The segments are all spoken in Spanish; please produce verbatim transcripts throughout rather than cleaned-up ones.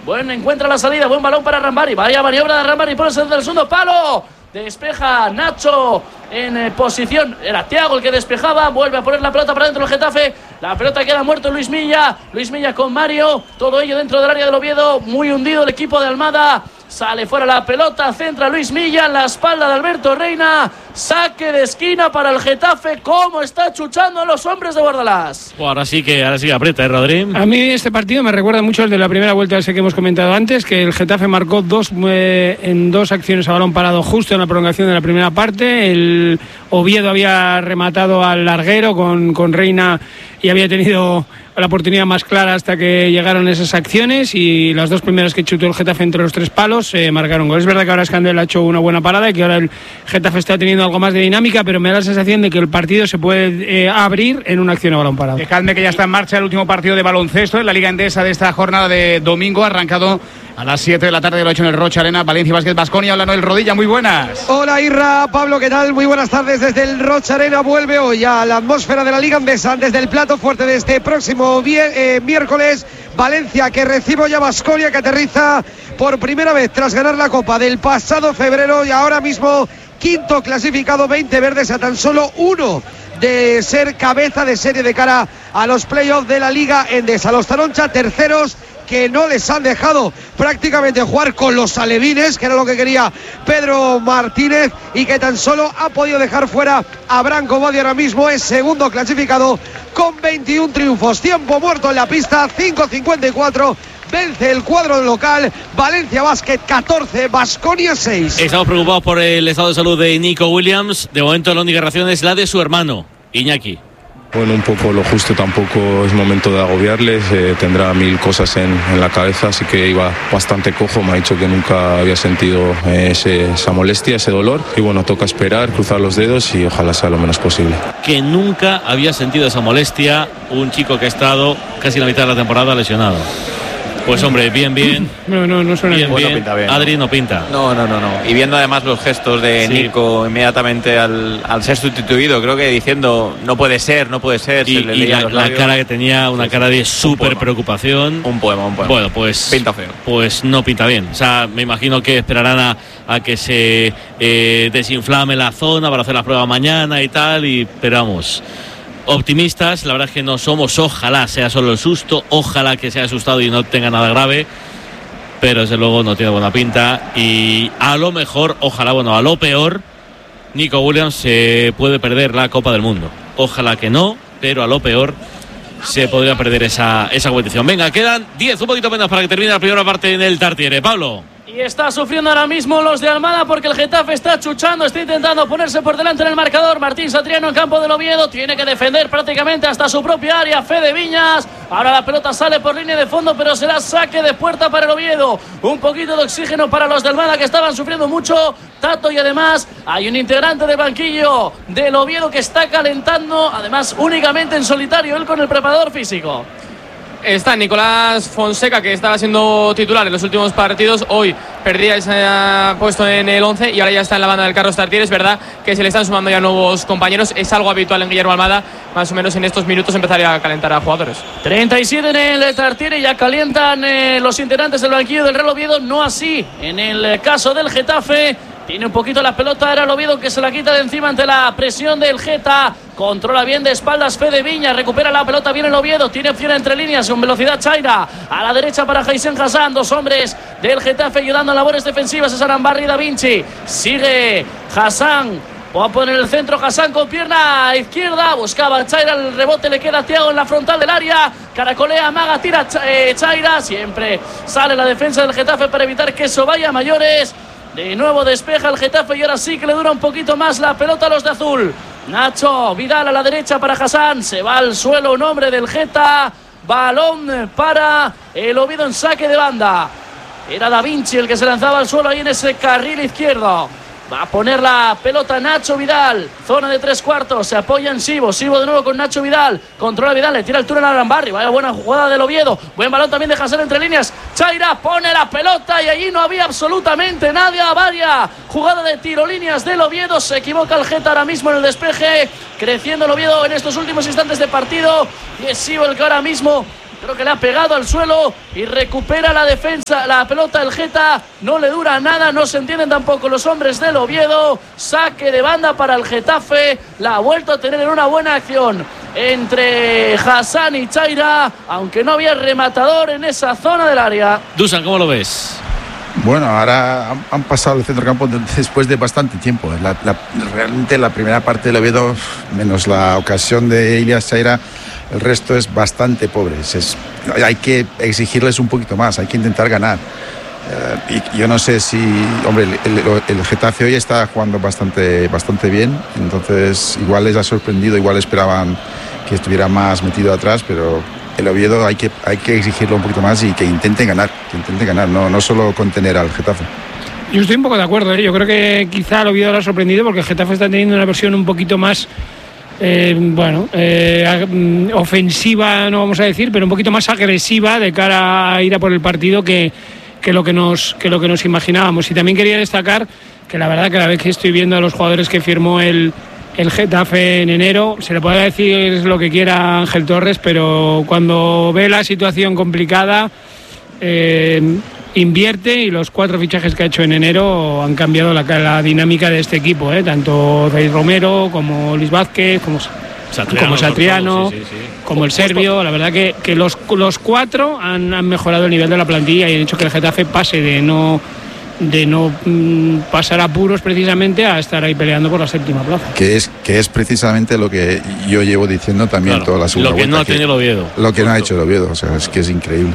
Bueno, encuentra la salida, buen balón para Rambari. Vaya maniobra de Rambari por el centro del segundo palo. Despeja Nacho en eh, posición. Era Thiago el que despejaba. Vuelve a poner la pelota para dentro del Getafe. La pelota queda muerto Luis Milla. Luis Milla con Mario. Todo ello dentro del área del Oviedo. Muy hundido el equipo de Almada. Sale fuera la pelota, centra Luis Milla en la espalda de Alberto Reina. Saque de esquina para el Getafe. ¿Cómo está chuchando a los hombres de Bordalás? Pues ahora sí que ahora sí que aprieta, ¿eh, Rodri? A mí este partido me recuerda mucho al de la primera vuelta ese que hemos comentado antes, que el Getafe marcó dos eh, en dos acciones a balón parado justo en la prolongación de la primera parte. El Oviedo había rematado al larguero con, con Reina y había tenido la oportunidad más clara hasta que llegaron esas acciones, y las dos primeras que chutó el Getafe entre los tres palos eh, marcaron gol. Es verdad que ahora Escandel ha hecho una buena parada y que ahora el Getafe está teniendo algo más de dinámica, pero me da la sensación de que el partido se puede eh, abrir en una acción a balón parado. Dejadme que ya está en marcha el último partido de baloncesto en la Liga Endesa de esta jornada de domingo, arrancado a las siete de la tarde, lo hecho en el Rocha Arena. Valencia Basket Baskonia. Hola, Noel Rodilla, muy buenas. Hola, Irra, Pablo, ¿qué tal? Muy buenas tardes desde el Rocha Arena. Vuelve hoy a la atmósfera de la Liga Endesa desde el plato fuerte de este próximo vier- eh, miércoles. Valencia que recibe ya Baskonia, que aterriza por primera vez tras ganar la Copa del pasado febrero y ahora mismo quinto clasificado, veinte verdes a tan solo uno de ser cabeza de serie de cara a los playoffs de la Liga Endesa. Los Taroncha terceros, que no les han dejado prácticamente jugar con los alevines, que era lo que quería Pedro Martínez, y que tan solo ha podido dejar fuera a Branco Bodi. Ahora mismo es segundo clasificado con veintiún triunfos. Tiempo muerto en la pista, cinco cincuenta y cuatro. Vence el cuadro local. Valencia Basket catorce, Baskonia seis. Estamos preocupados por el estado de salud de Nico Williams. De momento la única reacción es la de su hermano, Iñaki. Bueno, un poco lo justo, tampoco es momento de agobiarles, eh, tendrá mil cosas en, en la cabeza, así que iba bastante cojo. Me ha dicho que nunca había sentido eh, ese, esa molestia, ese dolor, y bueno, toca esperar, cruzar los dedos y ojalá sea lo menos posible. Que nunca había sentido esa molestia, un chico que ha estado casi la mitad de la temporada lesionado. Pues hombre, bien, bien. No, no, no suena bien. Pues bien. no pinta bien. Adri no pinta. No, no, no, no. Y viendo además los gestos de Sí. Nico inmediatamente al, al ser sustituido, creo que diciendo no puede ser, no puede ser. Y, se le y leían la, los la labios. cara que tenía, una Sí, cara sí. de súper poema. preocupación. Un poema, un poema. Bueno, pues Pinta feo. Pues no pinta bien. O sea, me imagino que esperarán a, a que se eh, desinflame la zona para hacer la prueba mañana y tal. Y, pero vamos, optimistas, la verdad es que no somos. Ojalá sea solo el susto, ojalá que sea asustado y no tenga nada grave. Pero desde luego no tiene buena pinta. Y a lo mejor, ojalá, bueno, a lo peor, Nico Williams se puede perder la Copa del Mundo. Ojalá que no, pero a lo peor se podría perder esa, esa competición. Venga, quedan diez, un poquito menos para que termine la primera parte en el Tartiere. Pablo. Y está sufriendo ahora mismo los de Almada porque el Getafe está chuchando, está intentando ponerse por delante en el marcador. Martín Satriano en campo del Oviedo, tiene que defender prácticamente hasta su propia área. Fede Viñas, ahora la pelota sale por línea de fondo, pero será saque de puerta para el Oviedo. Un poquito de oxígeno para los de Almada, que estaban sufriendo mucho. Tato, y además hay un integrante de banquillo del Oviedo que está calentando, además únicamente en solitario, él con el preparador físico. Está Nicolás Fonseca, que estaba siendo titular en los últimos partidos. Hoy perdía ese puesto en el once y ahora ya está en la banda del Carlos Tartiere. Es verdad que se le están sumando ya nuevos compañeros. Es algo habitual en Guillermo Almada, más o menos en estos minutos empezaría a calentar a jugadores. treinta y siete en el Tartiere, ya calientan eh, los integrantes del banquillo del Real Oviedo. No así en el caso del Getafe. Tiene un poquito la pelota, era el Oviedo que se la quita de encima ante la presión del Geta. Controla bien de espaldas Fede Viña, recupera la pelota bien el Oviedo, tiene opción entre líneas con velocidad Chaira. A la derecha para Jaisen Hassan, dos hombres del Getafe ayudando en labores defensivas, es Arambarri y Da Vinci. Sigue Hassan, va a poner el centro Hassan con pierna izquierda, buscaba Chaira, el rebote le queda a Thiago en la frontal del área. Caracolea, amaga, tira eh, Chaira, siempre sale la defensa del Getafe para evitar que eso vaya a mayores. De nuevo despeja el Getafe y ahora sí que le dura un poquito más la pelota a los de azul. Nacho Vidal a la derecha para Hassan. Se va al suelo un hombre del Geta. Balón para el Oviedo en saque de banda. Era Da Vinci el que se lanzaba al suelo ahí en ese carril izquierdo. Va a poner la pelota Nacho Vidal. Zona de tres cuartos. Se apoya en Sibo. Sibo de nuevo con Nacho Vidal. Controla Vidal. Le tira el turno a Arambarri. Vaya buena jugada del Oviedo. Buen balón también de Hassan entre líneas. Chaira pone la pelota y allí no había absolutamente nadie. Vaya jugada de tirolíneas del Oviedo. Se equivoca el Geta ahora mismo en el despeje. Creciendo el Oviedo en estos últimos instantes de partido. Y es Sibo el que ahora mismo Creo que le ha pegado al suelo y recupera la defensa, la pelota del Geta. No le dura nada, no se entienden tampoco los hombres del Oviedo. Saque de banda para el Getafe. La ha vuelto a tener en una buena acción entre Hassan y Chaira, aunque no había rematador en esa zona del área. Dusan, ¿cómo lo ves? Bueno, ahora han, han pasado el centrocampo de, después de bastante tiempo. La, la, realmente la primera parte del Oviedo, menos la ocasión de Ilias Chaira, el resto es bastante pobre. Es, hay que exigirles un poquito más, hay que intentar ganar. Uh, y yo no sé si, hombre, el, el, el Getafe hoy está jugando bastante, bastante bien, entonces igual les ha sorprendido, igual esperaban que estuviera más metido atrás, pero el Oviedo hay que, hay que exigirlo un poquito más y que intenten ganar, que intenten ganar, no, no solo contener al Getafe. Yo estoy un poco de acuerdo, ¿eh? Yo creo que quizá el Oviedo lo ha sorprendido porque el Getafe está teniendo una versión un poquito más Eh, bueno, eh, ofensiva, no vamos a decir, pero un poquito más agresiva de cara a ir a por el partido que, que, lo que, nos, que lo que nos imaginábamos. Y también quería destacar que la verdad que la vez que estoy viendo a los jugadores que firmó el, el Getafe en enero, se le puede decir lo que quiera a Ángel Torres, pero cuando ve la situación complicada, eh, invierte, y los cuatro fichajes que ha hecho en enero han cambiado la, la dinámica de este equipo, ¿eh? Tanto David Romero como Luis Vázquez, como Satriano, como, Satriano, sí, sí, sí. como el serbio. La verdad que, que los, los cuatro han, han mejorado el nivel de la plantilla y han hecho que el Getafe pase de no de no mm, pasar apuros precisamente a estar ahí peleando por la séptima plaza. Que es, que es precisamente lo que yo llevo diciendo también claro, toda la segunda Lo que vuelta, no ha tenido el Oviedo. Lo que no ha hecho el Oviedo, o sea, es que es increíble.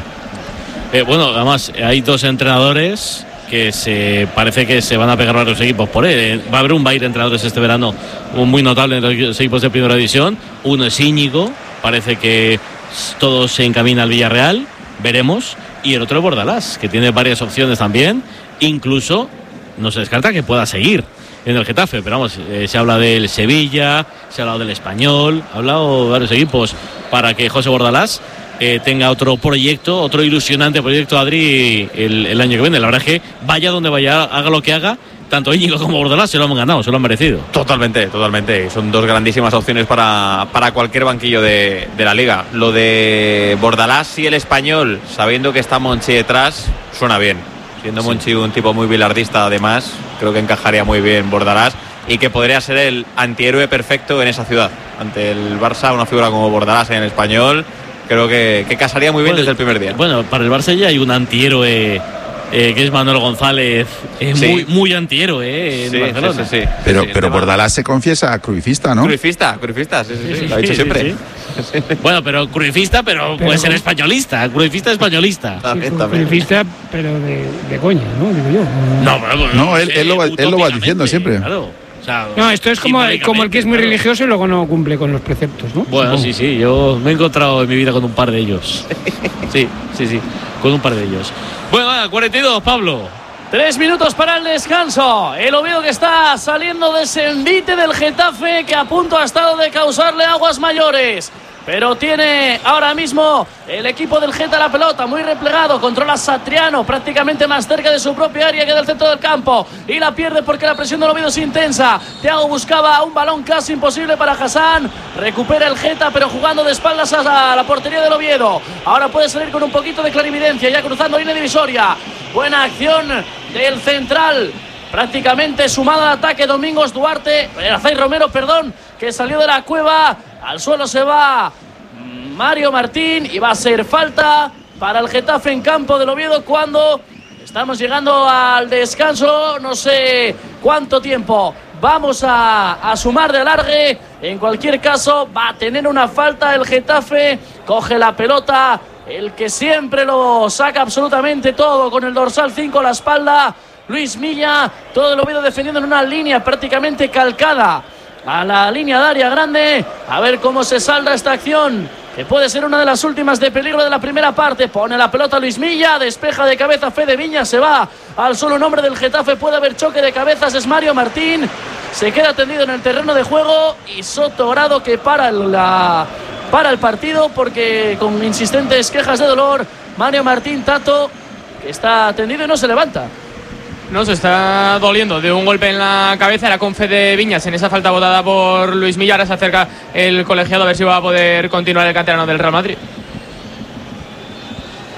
Eh, bueno, además hay dos entrenadores que se parece que se van a pegar a los equipos por él. Va a haber un baile de entrenadores este verano muy notable en los equipos de primera división. Uno es Íñigo, parece que todo se encamina al Villarreal, veremos. Y el otro es Bordalás, que tiene varias opciones también. Incluso no se descarta que pueda seguir en el Getafe, pero vamos, eh, se habla del Sevilla, se ha hablado del Español, ha hablado de varios equipos para que José Bordalás Eh, tenga otro proyecto, otro ilusionante proyecto, Adri, el, el año que viene. La verdad es que vaya donde vaya, haga lo que haga, tanto Íñigo como Bordalás se lo han ganado, se lo han merecido. Totalmente, totalmente. Son dos grandísimas opciones para, para cualquier banquillo de, de la liga. Lo de Bordalás y el Español, sabiendo que está Monchi detrás, suena bien. Siendo sí. Monchi un tipo muy bilardista, además, creo que encajaría muy bien Bordalás y que podría ser el antihéroe perfecto en esa ciudad. Ante el Barça, una figura como Bordalás en el Español, creo que, que casaría muy bien bueno, desde el primer día. Bueno, para el Barça ya hay un antihéroe eh, que es Manuel González, eh, sí. muy, muy antihéroe eh, en sí, Barcelona. Sí, sí, sí. Pero, sí, pero Bordalás se confiesa cruifista, ¿no? Cruifista, cruifista, sí, sí, sí, sí, lo ha dicho sí, siempre. Sí, sí. Bueno, pero cruifista, pero, pero puede ser españolista, cruifista españolista. Sí, cruifista, pero de, de coña, ¿no? Digo yo. No, pero, bueno, no, él, él, lo va, él lo va diciendo siempre. Claro. O sea, no, esto es como, como el que es muy claro. religioso y luego no cumple con los preceptos, ¿no? Bueno, Supongo. sí, sí, yo me he encontrado en mi vida con un par de ellos. Sí, sí, sí, con un par de ellos. Bueno, va, cuarenta y dos, Pablo. Tres minutos para el descanso. El Oviedo que está saliendo de ese envite del Getafe, que a punto ha estado de causarle aguas mayores. Pero tiene ahora mismo el equipo del Geta la pelota, muy replegado, controla Satriano, prácticamente más cerca de su propia área que del centro del campo, y la pierde porque la presión del Oviedo es intensa. Thiago buscaba un balón casi imposible para Hassan, recupera el Geta pero jugando de espaldas a la portería del Oviedo. Ahora puede salir con un poquito de clarividencia, ya cruzando línea divisoria. Buena acción del central, prácticamente sumado al ataque Domingos Duarte, Azay Romero, perdón, que salió de la cueva. Al suelo se va Mario Martín y va a ser falta para el Getafe en campo del Oviedo cuando estamos llegando al descanso. No sé cuánto tiempo vamos a, a sumar de alargue. En cualquier caso va a tener una falta el Getafe. Coge la pelota el que siempre lo saca absolutamente todo con el dorsal cinco a la espalda, Luis Milla. Todo el Oviedo defendiendo en una línea prácticamente calcada a la línea de área grande. A ver cómo se salda esta acción, que puede ser una de las últimas de peligro de la primera parte. Pone la pelota Luis Milla, despeja de cabeza Fede Viñas, se va al solo nombre del Getafe. Puede haber choque de cabezas, es Mario Martín. Se queda tendido en el terreno de juego y Soto Grado que para, la, para el partido porque con insistentes quejas de dolor, Mario Martín Tato, que está tendido y no se levanta. No, se está doliendo de un golpe en la cabeza. Era con Fede Viñas en esa falta botada por Luis Milla. Ahora se acerca el colegiado a ver si va a poder continuar el canterano del Real Madrid.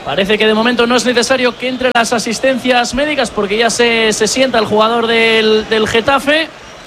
Parece que de momento no es necesario que entren las asistencias médicas porque ya se, se sienta el jugador del, del Getafe. Eh,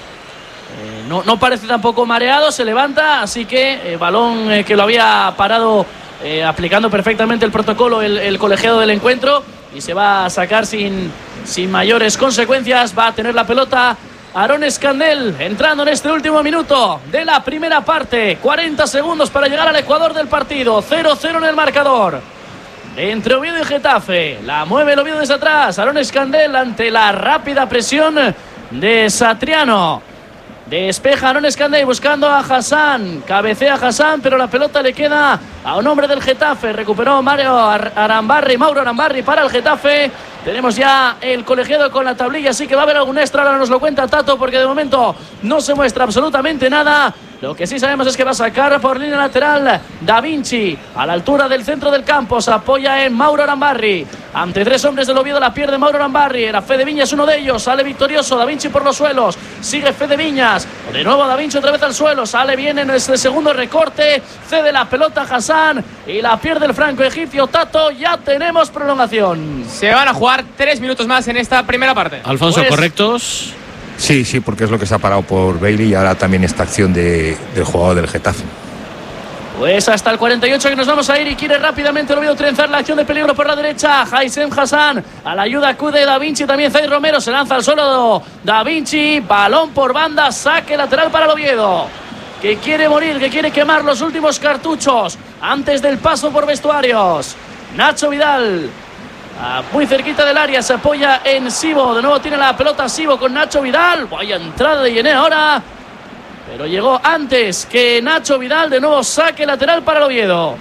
no, no parece tampoco mareado, se levanta, así que eh, balón eh, que lo había parado eh, aplicando perfectamente el protocolo el, el colegiado del encuentro y se va a sacar sin, sin mayores consecuencias. Va a tener la pelota Aarón Escandel entrando en este último minuto de la primera parte. cuarenta segundos para llegar al ecuador del partido. cero cero en el marcador entre Oviedo y Getafe. La mueve el Oviedo desde atrás. Aarón Escandel ante la rápida presión de Satriano. Despeja Aarón Escandel buscando a Hassan. Cabecea Hassan, pero la pelota le queda a un hombre del Getafe. Recuperó Mario Arambarri, Mauro Arambarri para el Getafe. Tenemos ya el colegiado con la tablilla, así que va a haber algún extra. Ahora nos lo cuenta Tato, porque de momento no se muestra absolutamente nada. Lo que sí sabemos es que va a sacar por línea lateral Da Vinci a la altura del centro del campo. Se apoya en Mauro Arambarri. Ante tres hombres del Oviedo la pierde Mauro Arambarri. Era Fede Viñas uno de ellos. Sale victorioso Da Vinci por los suelos. Sigue Fede Viñas. De nuevo Da Vinci otra vez al suelo. Sale bien en este segundo recorte. Cede la pelota a Hassan y la pierde el franco egipcio. Tato, ya tenemos prolongación. Se van a jugar tres minutos más en esta primera parte. Alfonso, Pues, ¿correctos? Sí, sí, porque es lo que se ha parado por Bailey y ahora también esta acción de, del jugador del Getafe. Pues hasta el cuarenta y ocho que nos vamos a ir y quiere rápidamente el Oviedo trenzar la acción de peligro por la derecha. Haisem Hassan, a la ayuda acude Da Vinci, también Zaid Romero, se lanza al suelo Da Vinci, balón por banda, saque lateral para el Oviedo, que quiere morir, que quiere quemar los últimos cartuchos antes del paso por vestuarios. Nacho Vidal, Ah, muy cerquita del área, se apoya en Sibo. De nuevo tiene la pelota Sibo con Nacho Vidal. Vaya entrada de Yené ahora, pero llegó antes que Nacho Vidal. De nuevo saque lateral para el Oviedo.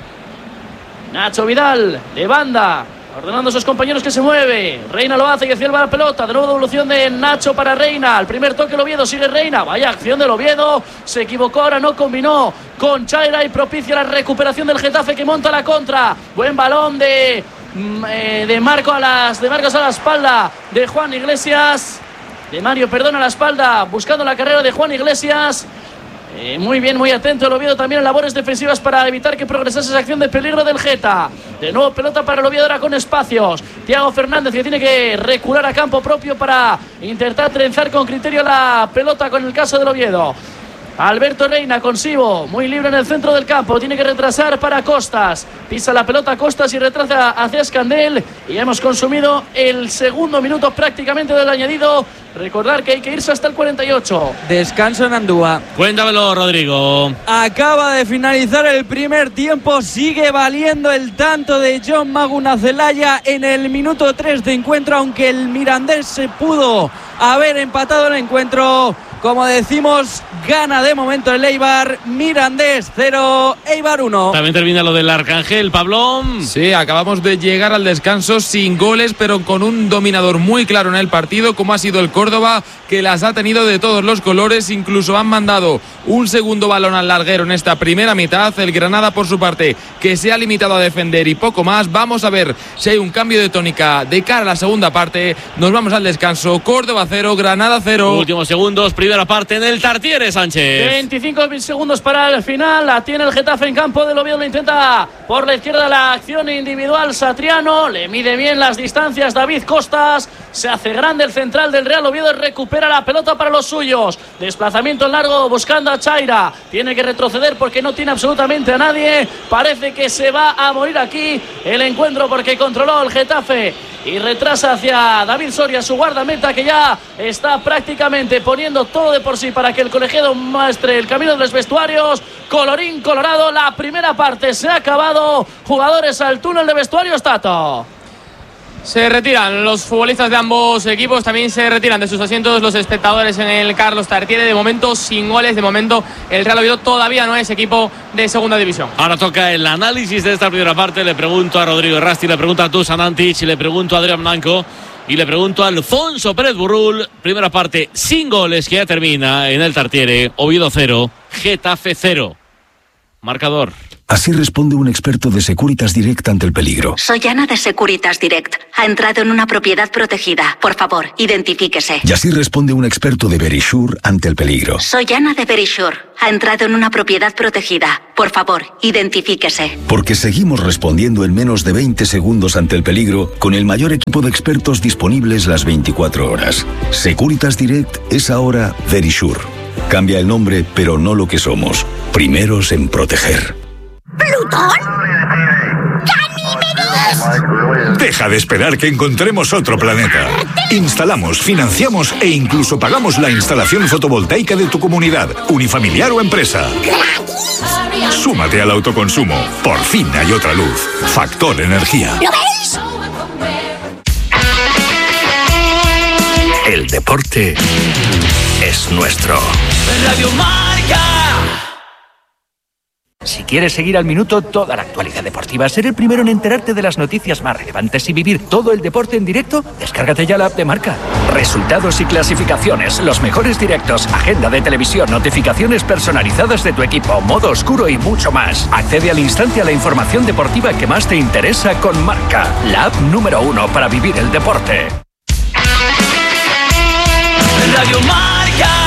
Nacho Vidal de banda, ordenando a sus compañeros que se mueve. Reina lo hace y hacia la pelota. De nuevo devolución de Nacho para Reina. El primer toque el Oviedo, sigue Reina. Vaya acción del Oviedo. Se equivocó, ahora no combinó con Chaira y propicia la recuperación del Getafe, que monta la contra. Buen balón de... de Marco a las de Marcos a la espalda de Juan Iglesias, de Mario, perdón, a la espalda, buscando la carrera de Juan Iglesias. Eh, muy bien, muy atento el Oviedo también en labores defensivas para evitar que progresase esa acción de peligro del Geta. De nuevo pelota para el Oviedo ahora con espacios. Thiago Fernández, que tiene que recular a campo propio para intentar trenzar con criterio la pelota con el caso del Oviedo. Alberto Reina con Sibo, muy libre en el centro del campo, tiene que retrasar para Costas, pisa la pelota Costas y retrasa hacia Escandel, y hemos consumido el segundo minuto prácticamente del añadido. Recordar que hay que irse hasta el cuarenta y ocho. Descanso en Andúa. Cuéntamelo, Rodrigo. Acaba de finalizar el primer tiempo, sigue valiendo el tanto de John Maguna Zelaya en el minuto tres de encuentro, aunque el Mirandés se pudo haber empatado el encuentro. Como decimos, gana de momento el Eibar. Mirandés cero, Eibar uno. También termina lo del Arcángel, Pablón. Sí, acabamos de llegar al descanso sin goles, pero con un dominador muy claro en el partido, como ha sido el Córdoba, que las ha tenido de todos los colores. Incluso han mandado un segundo balón al larguero en esta primera mitad. El Granada, por su parte, que se ha limitado a defender y poco más. Vamos a ver si hay un cambio de tónica de cara a la segunda parte. Nos vamos al descanso. Córdoba cero, Granada cero. Últimos segundos, primera parte en el Tartiere, Sánchez. veinticinco segundos para el final. La tiene el Getafe en campo del Oviedo. Lo intenta por la izquierda la acción individual Satriano. Le mide bien las distancias David Costas. Se hace grande el central del Real Oviedo. Recupera la pelota para los suyos. Desplazamiento en largo buscando a Chaira. Tiene que retroceder porque no tiene absolutamente a nadie. Parece que se va a morir aquí el encuentro porque controló el Getafe y retrasa hacia David Soria, su guardameta, que ya está prácticamente poniendo todo de por sí para que el colegiado muestre el camino de los vestuarios. Colorín colorado, la primera parte se ha acabado. Jugadores al túnel de vestuarios, Tato. Se retiran los futbolistas de ambos equipos, también se retiran de sus asientos los espectadores en el Carlos Tartiere. De momento sin goles, de momento el Real Oviedo todavía no es equipo de segunda división. Ahora toca el análisis de esta primera parte. Le pregunto a Rodrigo Errasti, le pregunto a Dusan Antic, le pregunto a Adrián Blanco y le pregunto a Alfonso Pérez Burrul. Primera parte sin goles que ya termina en el Tartiere. Oviedo cero, Getafe cero. Marcador. Así responde un experto de Securitas Direct ante el peligro. Soy Ana de Securitas Direct. Ha entrado en una propiedad protegida. Por favor, identifíquese. Y así responde un experto de Verisure ante el peligro. Soy Ana de Verisure. Ha entrado en una propiedad protegida. Por favor, identifíquese. Porque seguimos respondiendo en menos de veinte segundos ante el peligro con el mayor equipo de expertos disponibles las veinticuatro horas. Securitas Direct es ahora Verisure. Cambia el nombre, pero no lo que somos. Primeros en proteger. ¿Plutón? ¡Ganímedes! Deja de esperar que encontremos otro planeta. Instalamos, financiamos e incluso pagamos la instalación fotovoltaica de tu comunidad, unifamiliar o empresa. ¡Gratis! Súmate al autoconsumo. Por fin hay otra luz. Factor Energía. ¿Lo veis? El deporte es nuestro. Radio Marca. Si quieres seguir al minuto toda la actualidad deportiva, ser el primero en enterarte de las noticias más relevantes y vivir todo el deporte en directo, descárgate ya la app de Marca. Resultados y clasificaciones, los mejores directos, agenda de televisión, notificaciones personalizadas de tu equipo, modo oscuro y mucho más. Accede al instante a la información deportiva que más te interesa con Marca, la app número uno para vivir el deporte. Radio Marca.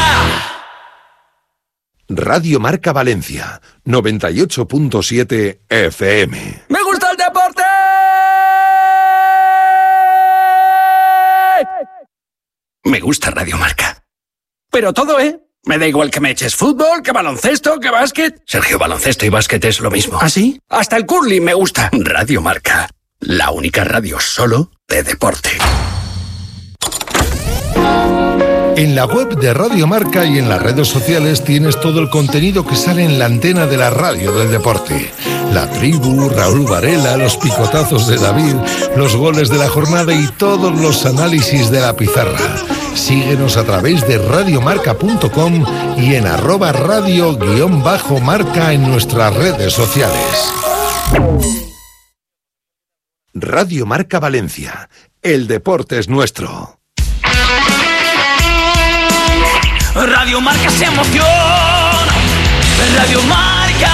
Radio Marca Valencia, noventa y ocho punto siete F M. ¡Me gusta el deporte! Me gusta Radio Marca. Pero todo, ¿eh? Me da igual que me eches fútbol, que baloncesto, que básquet. Sergio, baloncesto y básquet es lo mismo. ¿Ah, sí? Hasta el curling me gusta. Radio Marca, la única radio solo de deporte. En la web de Radio Marca y en las redes sociales tienes todo el contenido que sale en la antena de la radio del deporte. La tribu, Raúl Varela, los picotazos de David, los goles de la jornada y todos los análisis de la pizarra. Síguenos a través de radiomarca punto com y en arroba radio guión bajo marca en nuestras redes sociales. Radio Marca Valencia. El deporte es nuestro. Radio Marca se emociona. Radio Marca.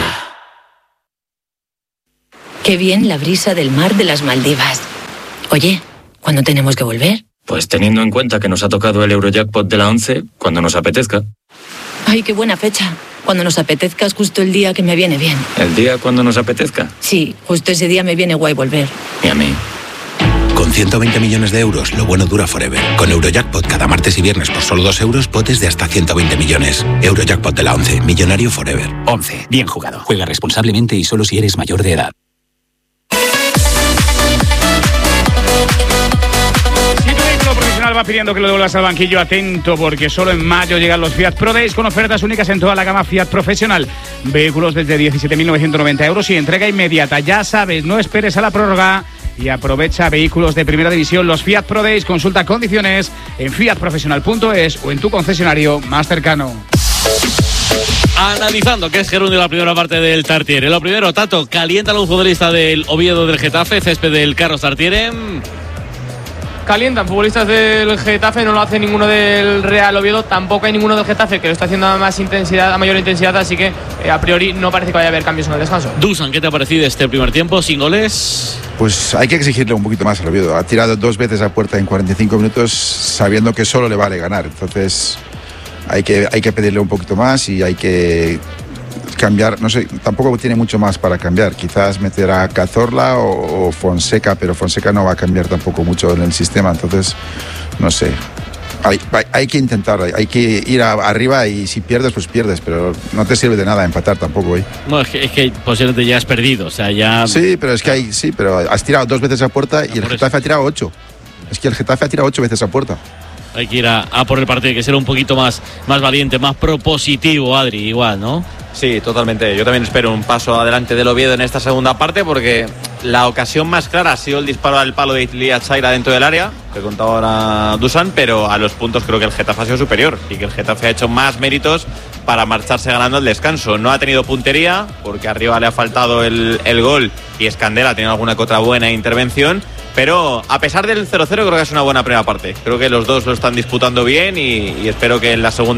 Qué bien la brisa del mar de las Maldivas. Oye, ¿cuándo tenemos que volver? Pues teniendo en cuenta que nos ha tocado el Eurojackpot de la once, cuando nos apetezca. Ay, qué buena fecha. Cuando nos apetezca es justo el día que me viene bien. ¿El día cuando nos apetezca? Sí, justo ese día me viene guay volver. Y a mí. Con ciento veinte millones de euros, lo bueno dura forever. Con Eurojackpot cada martes y viernes por solo dos euros, potes de hasta ciento veinte millones. Eurojackpot de la once, millonario forever. once. Bien jugado. Juega responsablemente y solo si eres mayor de edad. Si tu vehículo profesional va pidiendo que lo devuelvas al banquillo, atento, porque solo en mayo llegan los Fiat Pro Days con ofertas únicas en toda la gama Fiat Profesional. Vehículos desde diecisiete mil novecientos noventa euros y entrega inmediata. Ya sabes, no esperes a la prórroga y aprovecha vehículos de primera división, los Fiat Pro Days. Consulta condiciones en fiat profesional punto es o en tu concesionario más cercano. Analizando qué es gerundio la primera parte del Tartiere. Lo primero, Tato, calienta a un futbolista del Oviedo del Getafe, césped del Carlos Tartiere. Calientan futbolistas del Getafe, no lo hace ninguno del Real Oviedo, tampoco hay ninguno del Getafe que lo está haciendo a más intensidad, a mayor intensidad, así que eh, a priori no parece que vaya a haber cambios en el descanso. Dusan, ¿qué te ha parecido este primer tiempo sin goles? Pues hay que exigirle un poquito más al Oviedo. Ha tirado dos veces a puerta en cuarenta y cinco minutos sabiendo que solo le vale ganar. Entonces hay que, hay que pedirle un poquito más y hay que cambiar. No sé, tampoco tiene mucho más para cambiar. Quizás meter a Cazorla o, o Fonseca, pero Fonseca no va a cambiar tampoco mucho en el sistema. Entonces, no sé. Hay, hay, hay que intentar, hay, hay que ir a, arriba y si pierdes, pues pierdes, pero no te sirve de nada empatar tampoco hoy. Bueno, es que, es que posiblemente ya has perdido, o sea, ya... Sí, pero es que hay, sí, pero has tirado dos veces a puerta y el Getafe ha tirado ocho. Es que el Getafe ha tirado ocho veces a puerta. Hay que ir a, a por el partido, hay que ser un poquito más, más valiente, más propositivo, Adri, igual, ¿no? Sí, totalmente. Yo también espero un paso adelante del Oviedo en esta segunda parte porque la ocasión más clara ha sido el disparo al palo de Ilia Chaira dentro del área, que contaba ahora Dusan, pero a los puntos creo que el Getafe ha sido superior y que el Getafe ha hecho más méritos para marcharse ganando el descanso. No ha tenido puntería porque arriba le ha faltado el, el gol y Escandel ha tenido alguna que otra buena intervención, pero a pesar del cero cero creo que es una buena primera parte. Creo que los dos lo están disputando bien y, y espero que en la segunda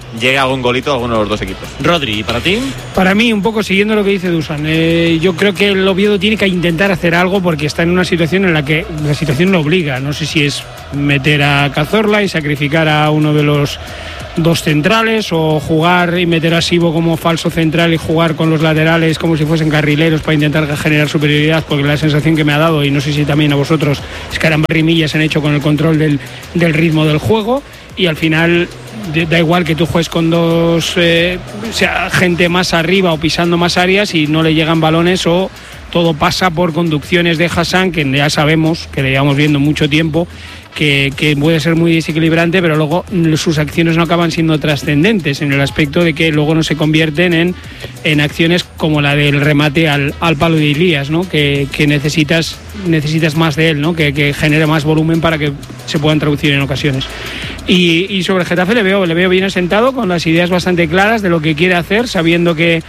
llegue algún golito a alguno de los dos equipos. Rodri, ¿y para ti? Para mí, un poco siguiendo lo que dice Dusan, eh, yo creo que el Oviedo tiene que intentar hacer algo porque está en una situación en la que la situación lo obliga. No sé si es meter a Cazorla y sacrificar a uno de los dos centrales, o jugar y meter a Sibo como falso central y jugar con los laterales como si fuesen carrileros para intentar generar superioridad, porque la sensación que me ha dado, y no sé si también a vosotros, es que Arambarri y Millas han hecho con el control del, del ritmo del juego, y al final da igual que tú juegues con dos eh, o sea, gente más arriba o pisando más áreas y no le llegan balones, o todo pasa por conducciones de Hassan, que ya sabemos, que le llevamos viendo mucho tiempo, que, que puede ser muy desequilibrante, pero luego sus acciones no acaban siendo trascendentes, en el aspecto de que luego no se convierten en, en acciones como la del remate al, al palo de Elías, ¿no? que, que necesitas, necesitas más de él, ¿no? que, que genere más volumen para que se puedan traducir en ocasiones. Y, y sobre el Getafe le veo, le veo bien asentado, con las ideas bastante claras de lo que quiere hacer, sabiendo que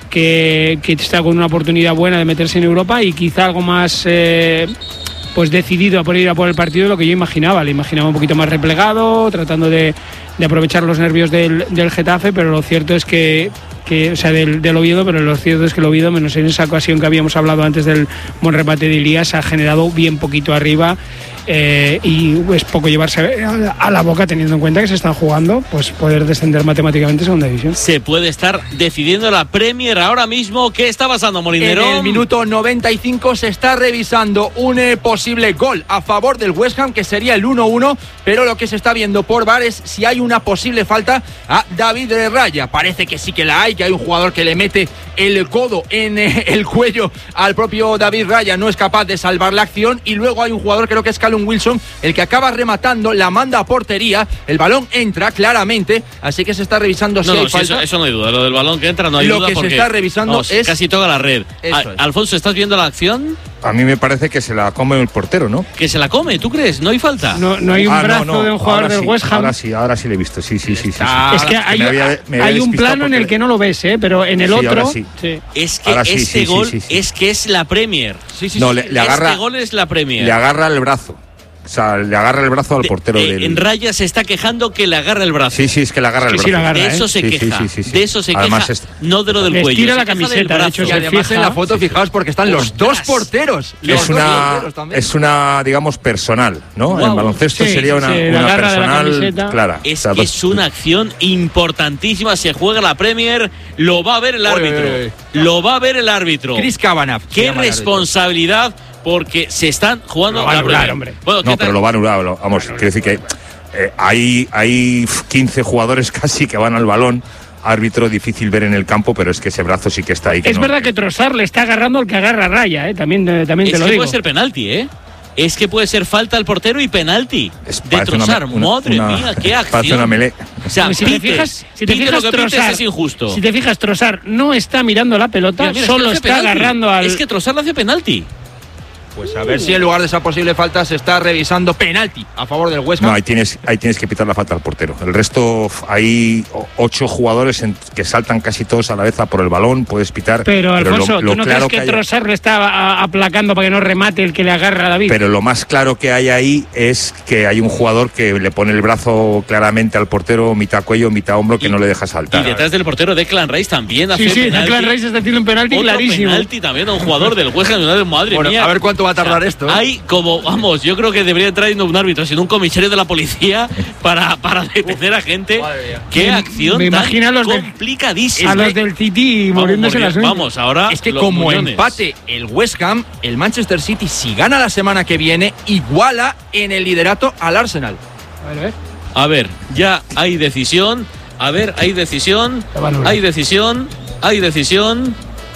Que, que está con una oportunidad buena de meterse en Europa, y quizá algo más eh, pues decidido a por ir a por el partido de lo que yo imaginaba. Le imaginaba un poquito más replegado, tratando de, de aprovechar los nervios del, del Getafe, pero lo cierto es que, que o sea, del, del Oviedo, pero lo cierto es que el Oviedo, menos en esa ocasión que habíamos hablado antes del buen remate de Elías, ha generado bien poquito arriba. Eh, y es poco llevarse a la boca, teniendo en cuenta que se están jugando pues poder descender matemáticamente a segunda división. Se puede estar decidiendo la Premier ahora mismo. ¿Qué está pasando, Molinero? En el minuto noventa y cinco se está revisando un eh, posible gol a favor del West Ham, que sería el uno uno, pero lo que se está viendo por V A R es si hay una posible falta a David Raya. Parece que sí que la hay, que hay un jugador que le mete el codo en eh, el cuello al propio David Raya, no es capaz de salvar la acción, y luego hay un jugador, creo que es Callum Wilson, el que acaba rematando, la manda a portería, el balón entra claramente, así que se está revisando si no, hay no, falta. Sí, eso, eso no hay duda, lo del balón que entra no hay lo duda. Lo que porque, se está revisando vamos, es casi toda la red. A, es. Alfonso, ¿estás viendo la acción? A mí me parece que se la come el portero, ¿no? Que se la come, ¿tú crees? ¿No hay falta? No, no hay un ah, brazo no, no. de un jugador ahora del sí, West Ham. Ahora sí, ahora sí lo he visto, sí, sí, sí. sí, sí. Es que hay, me había, me había hay un plano porque... en el que no lo ves, ¿eh? Pero en el sí, otro... Sí. Sí. Es que ahora sí, este sí, gol sí, sí, sí. es que es la Premier. Sí, sí, no, sí. Le, le agarra, este gol es la Premier. Le agarra el brazo. O sea, le agarra el brazo al de, portero eh, del... En Raya se está quejando que le agarra el brazo. Sí, sí, es que le agarra es que el brazo. Sí agarra, de eso ¿eh? se sí, queja. Sí, sí, sí. De eso se Además queja. Es... No de lo del Les cuello. tira se la queja camiseta, del brazo. de hecho, Y se además fija. en la foto, fijaos, porque están los dos porteros. Los Es una, dos también. es una, digamos, personal, ¿no? Wow. En baloncesto Sí, sería una, sí, una la personal clara. Es o sea, que dos... es una acción importantísima. Se juega la Premier, lo va a ver el árbitro. Oye, oye, oye. Lo va a ver el árbitro. Chris Kavanagh. Qué responsabilidad, porque se están jugando Lo va a la anular, Premier. hombre. Bueno, No, ¿qué pero tal? lo va a anular. lo- Vamos, quiero decir que eh, hay, hay quince jugadores casi que van al balón. Árbitro difícil ver en el campo, pero es que ese brazo sí que está ahí. Que Es no- verdad que Trossard le está agarrando al que agarra Raya, ¿eh? También, eh, también Es te lo que digo. puede ser penalti, ¿eh? Es que puede ser falta al portero y penalti. Es- De parece una- Trossard. una- Madre una- mía, qué acción. Parece una melee. O sea, si te pites, fijas, si te pite fijas lo que pites Trossard, es injusto. si te fijas, Trossard no está mirando la pelota, Mira, mira, es que solo le hace está penalti. agarrando al... Es que Trossard le hace penalti. Pues a ver si en lugar de esa posible falta se está revisando penalti a favor del West Ham. No, ahí tienes, ahí tienes que pitar la falta al portero. El resto, f- hay o- ocho jugadores en- que saltan casi todos a la vez a por el balón, puedes pitar. Pero, Alfonso, lo, lo ¿tú no claro crees que, hay- Trossard le está a- aplacando para que no remate el que le agarra a David? Pero lo más claro que hay ahí es que hay un jugador que le pone el brazo claramente al portero, mitad cuello, mitad hombro, que no le deja Y saltar. detrás del portero Declan Rice también hace sí, sí, penalti. Declan Rice está haciendo un penalti Otro clarísimo. penalti también a un jugador del West Ham United. Madre Bueno, mía. a ver cuánto va a tardar O sea, esto, ¿eh? Hay como, vamos, yo creo que debería entrar no un árbitro, sino un comisario de la policía para, para detener a gente. Qué Me- acción me tan imagino a los del- complicadísima. A los del City Vamos, muriéndose morir- las uñas. Vamos, ahora Es que los como muñones. empate el West Ham, el Manchester City, si gana la semana que viene, iguala en el liderato al Arsenal. A ver, a ver. A ver, ya hay decisión. A ver, hay decisión. Hay decisión. Hay decisión.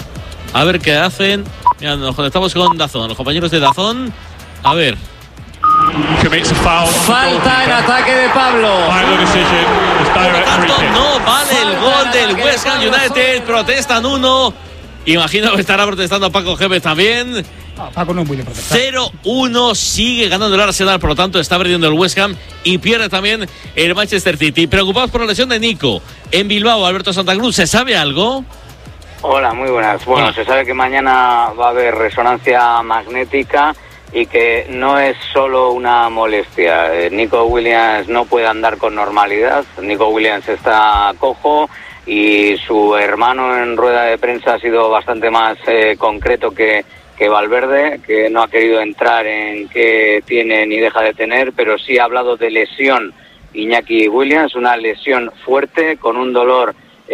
A ver qué hacen. Mira, nos conectamos con Dazón, los compañeros de Dazón. A ver. Falta en ataque de Pablo. Por lo tanto, no vale el gol del West Ham United. Protestan uno. Imagino que estará protestando Paco Gémez también. Ah, Paco no puede protestar. cero uno sigue ganando el Arsenal, por lo tanto está perdiendo el West Ham y pierde también el Manchester City. Preocupados por la lesión de Nico en Bilbao, Alberto Santa Cruz, ¿se sabe algo? Hola, muy buenas. Bueno, Hola. se sabe que mañana va a haber resonancia magnética y que no es solo una molestia. Eh, Nico Williams no puede andar con normalidad, Nico Williams está cojo y su hermano en rueda de prensa ha sido bastante más eh, concreto que, que Valverde, que no ha querido entrar en qué tiene ni deja de tener, pero sí ha hablado de lesión Iñaki Williams, una lesión fuerte con un dolor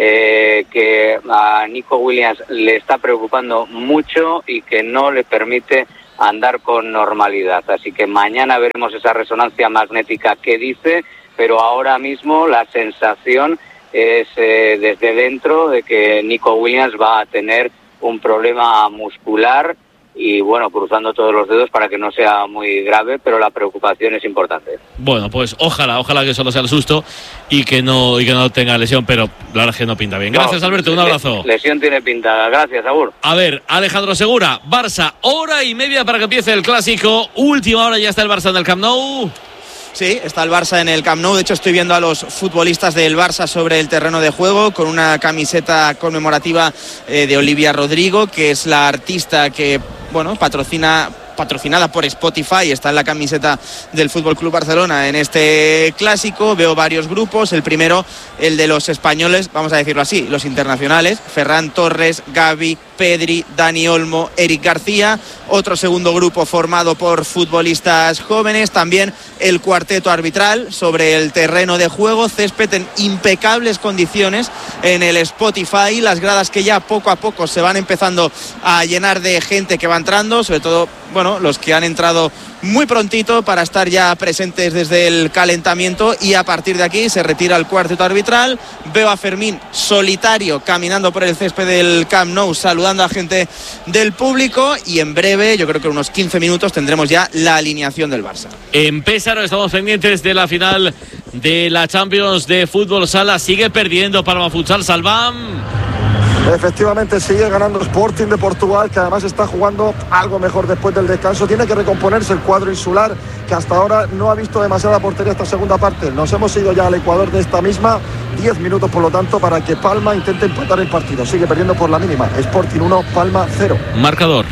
eh, que a Nico Williams le está preocupando mucho y que no le permite andar con normalidad. Así que mañana veremos esa resonancia magnética que dice, pero ahora mismo la sensación es eh, desde dentro de que Nico Williams va a tener un problema muscular y bueno, cruzando todos los dedos para que no sea muy grave, pero la preocupación es importante. Bueno, pues ojalá, ojalá que solo sea el susto y que no y que no tenga lesión, pero la verdad es que no pinta bien. Gracias, no, Alberto, un abrazo. Lesión tiene pinta, gracias, Agur. A ver, Alejandro Segura, Barça, hora y media para que empiece el clásico, última hora, ya está el Barça en el Camp Nou. Sí, está el Barça en el Camp Nou. De hecho, estoy viendo a los futbolistas del Barça sobre el terreno de juego con una camiseta conmemorativa eh, de Olivia Rodrigo, que es la artista que, bueno, patrocina patrocinada por Spotify, está en la camiseta del F C Barcelona en este clásico. Veo varios grupos, el primero, el de los españoles, vamos a decirlo así, los internacionales, Ferran Torres, Gavi, Pedri, Dani Olmo, Eric García. Otro segundo grupo formado por futbolistas jóvenes, también el cuarteto arbitral sobre el terreno de juego, césped en impecables condiciones en el Spotify, las gradas que ya poco a poco se van empezando a llenar de gente que va entrando, sobre todo, bueno, los que han entrado muy prontito para estar ya presentes desde el calentamiento, y a partir de aquí se retira el cuarteto arbitral. Veo a Fermín solitario caminando por el césped del Camp Nou saludando a gente del público, y en breve, yo creo que en unos quince minutos tendremos ya la alineación del Barça. En Pésaro estamos pendientes de la final de la Champions de Fútbol Sala. Sigue perdiendo Palma Futsal, Salvam. Efectivamente sigue ganando Sporting de Portugal, que además está jugando algo mejor después del descanso. Tiene que recomponerse el cuadro insular, que hasta ahora no ha visto demasiada portería esta segunda parte. Nos hemos ido ya al Ecuador de esta misma, diez minutos por lo tanto para que Palma intente empatar el partido. Sigue perdiendo por la mínima, Sporting uno, Palma cero. Marcador.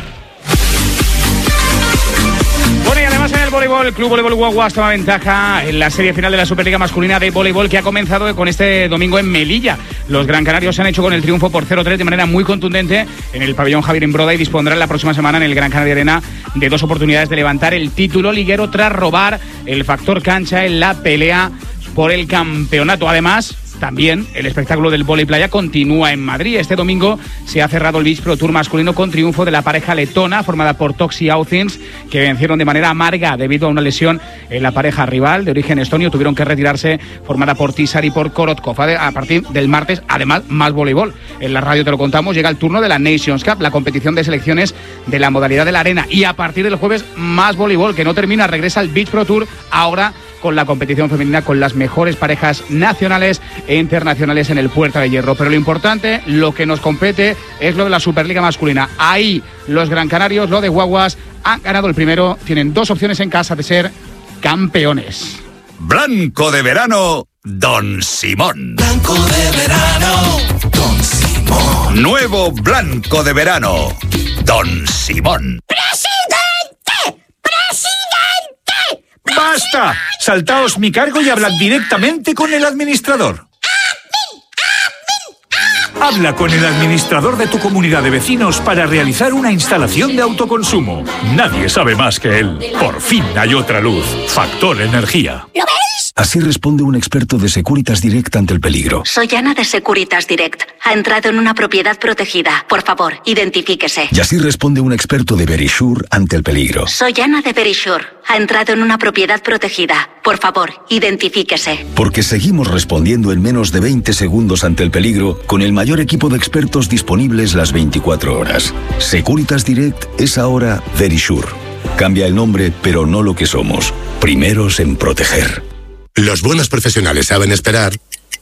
Bueno, y además en el voleibol, el Club Voleibol Guaguas toma ventaja en la serie final de la Superliga Masculina de Voleibol, que ha comenzado con este domingo en Melilla. Los Gran Canarios se han hecho con el triunfo por cero tres de manera muy contundente en el pabellón Javier Imbroda, y dispondrán la próxima semana en el Gran Canaria Arena de dos oportunidades de levantar el título liguero tras robar el factor cancha en la pelea por el campeonato. Además, también el espectáculo del vóley playa continúa en Madrid. Este domingo se ha cerrado el Beach Pro Tour masculino con triunfo de la pareja letona formada por Tox y Authins, que vencieron de manera amarga debido a una lesión en la pareja rival de origen estonio. Tuvieron que retirarse, formada por Tisar y por Korotkov. A partir del martes, además, más voleibol. En la radio te lo contamos, llega el turno de la Nations Cup, la competición de selecciones de la modalidad de la arena. Y a partir del jueves, más voleibol, que no termina, regresa el Beach Pro Tour, ahora con la competición femenina, con las mejores parejas nacionales e internacionales en el Puerta de Hierro. Pero lo importante, lo que nos compete, es lo de la Superliga masculina. Ahí los Gran Canarios, lo de Guaguas, han ganado el primero, tienen dos opciones en casa de ser campeones. Blanco de verano, Don Simón. Blanco de verano, Don Simón. Nuevo blanco de verano, Don Simón. ¡Presidente! ¡Presidente! ¡Basta! Saltaos mi cargo y hablad directamente con el administrador. Habla con el administrador de tu comunidad de vecinos para realizar una instalación de autoconsumo. Nadie sabe más que él. Por fin hay otra luz. Factor Energía. ¿Lo ves? Así responde un experto de Securitas Direct ante el peligro. Soy Ana de Securitas Direct. Ha entrado en una propiedad protegida. Por favor, identifíquese. Y así responde un experto de Verisure ante el peligro. Soy Ana de Verisure. Ha entrado en una propiedad protegida. Por favor, identifíquese. Porque seguimos respondiendo en menos de veinte segundos ante el peligro con el mayor equipo de expertos disponibles las veinticuatro horas. Securitas Direct es ahora Verisure. Cambia el nombre, pero no lo que somos. Primeros en proteger. Los buenos profesionales saben esperar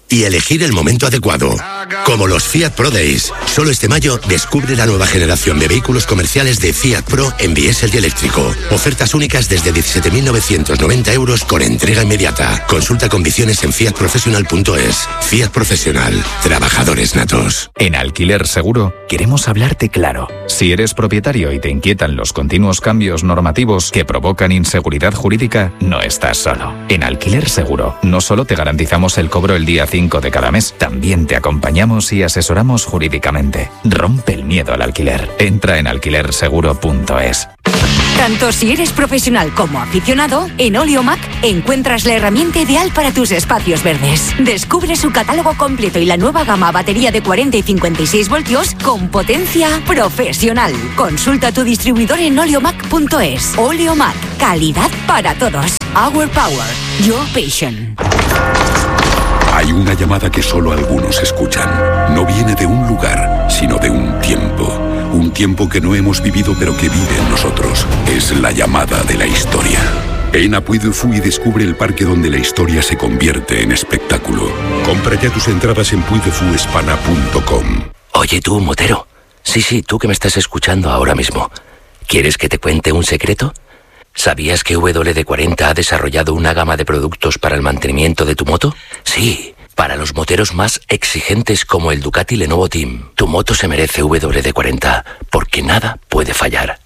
y elegir el momento adecuado. Como los Fiat Pro Days. Solo este mayo descubre la nueva generación de vehículos comerciales de Fiat Pro en diésel y eléctrico. Ofertas únicas desde diecisiete mil novecientos noventa euros con entrega inmediata. Consulta condiciones en fiat professional punto es. Fiat Profesional. Trabajadores natos. En Alquiler Seguro queremos hablarte claro. Si eres propietario y te inquietan los continuos cambios normativos que provocan inseguridad jurídica, no estás solo. En Alquiler Seguro no solo te garantizamos el cobro el día cinco de cada mes, también te acompañamos y asesoramos jurídicamente. Rompe el miedo al alquiler. Entra en alquiler seguro punto es. Tanto si eres profesional como aficionado, en Oleomac encuentras la herramienta ideal para tus espacios verdes. Descubre su catálogo completo y la nueva gama batería de cuarenta y cincuenta y seis voltios con potencia profesional. Consulta a tu distribuidor en oleomac punto es. Oleomac, calidad para todos. Our power, your passion. Hay una llamada que solo algunos escuchan. No viene de un lugar, sino de un tiempo. Un tiempo que no hemos vivido pero que vive en nosotros. Es la llamada de la historia. Ven a Puy du Fou y descubre el parque donde la historia se convierte en espectáculo. Compra ya tus entradas en puy du fou hispana punto com. Oye tú, motero. Sí, sí, tú que me estás escuchando ahora mismo. ¿Quieres que te cuente un secreto? ¿Sabías que W D cuarenta ha desarrollado una gama de productos para el mantenimiento de tu moto? Sí, para los moteros más exigentes como el Ducati Lenovo Team. Tu moto se merece W D cuarenta, porque nada puede fallar.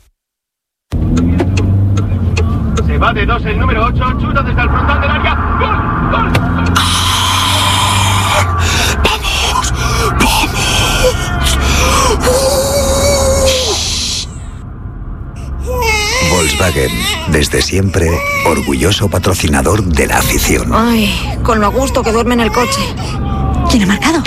Se va de dos el número ocho, chuta desde el frontal del área. ¡Gol! ¡Gol! ¡Vamos! ¡Vamos! Volkswagen, desde siempre, orgulloso patrocinador de la afición. Ay, con lo a gusto que duerme en el coche. ¿Quién ha marcado?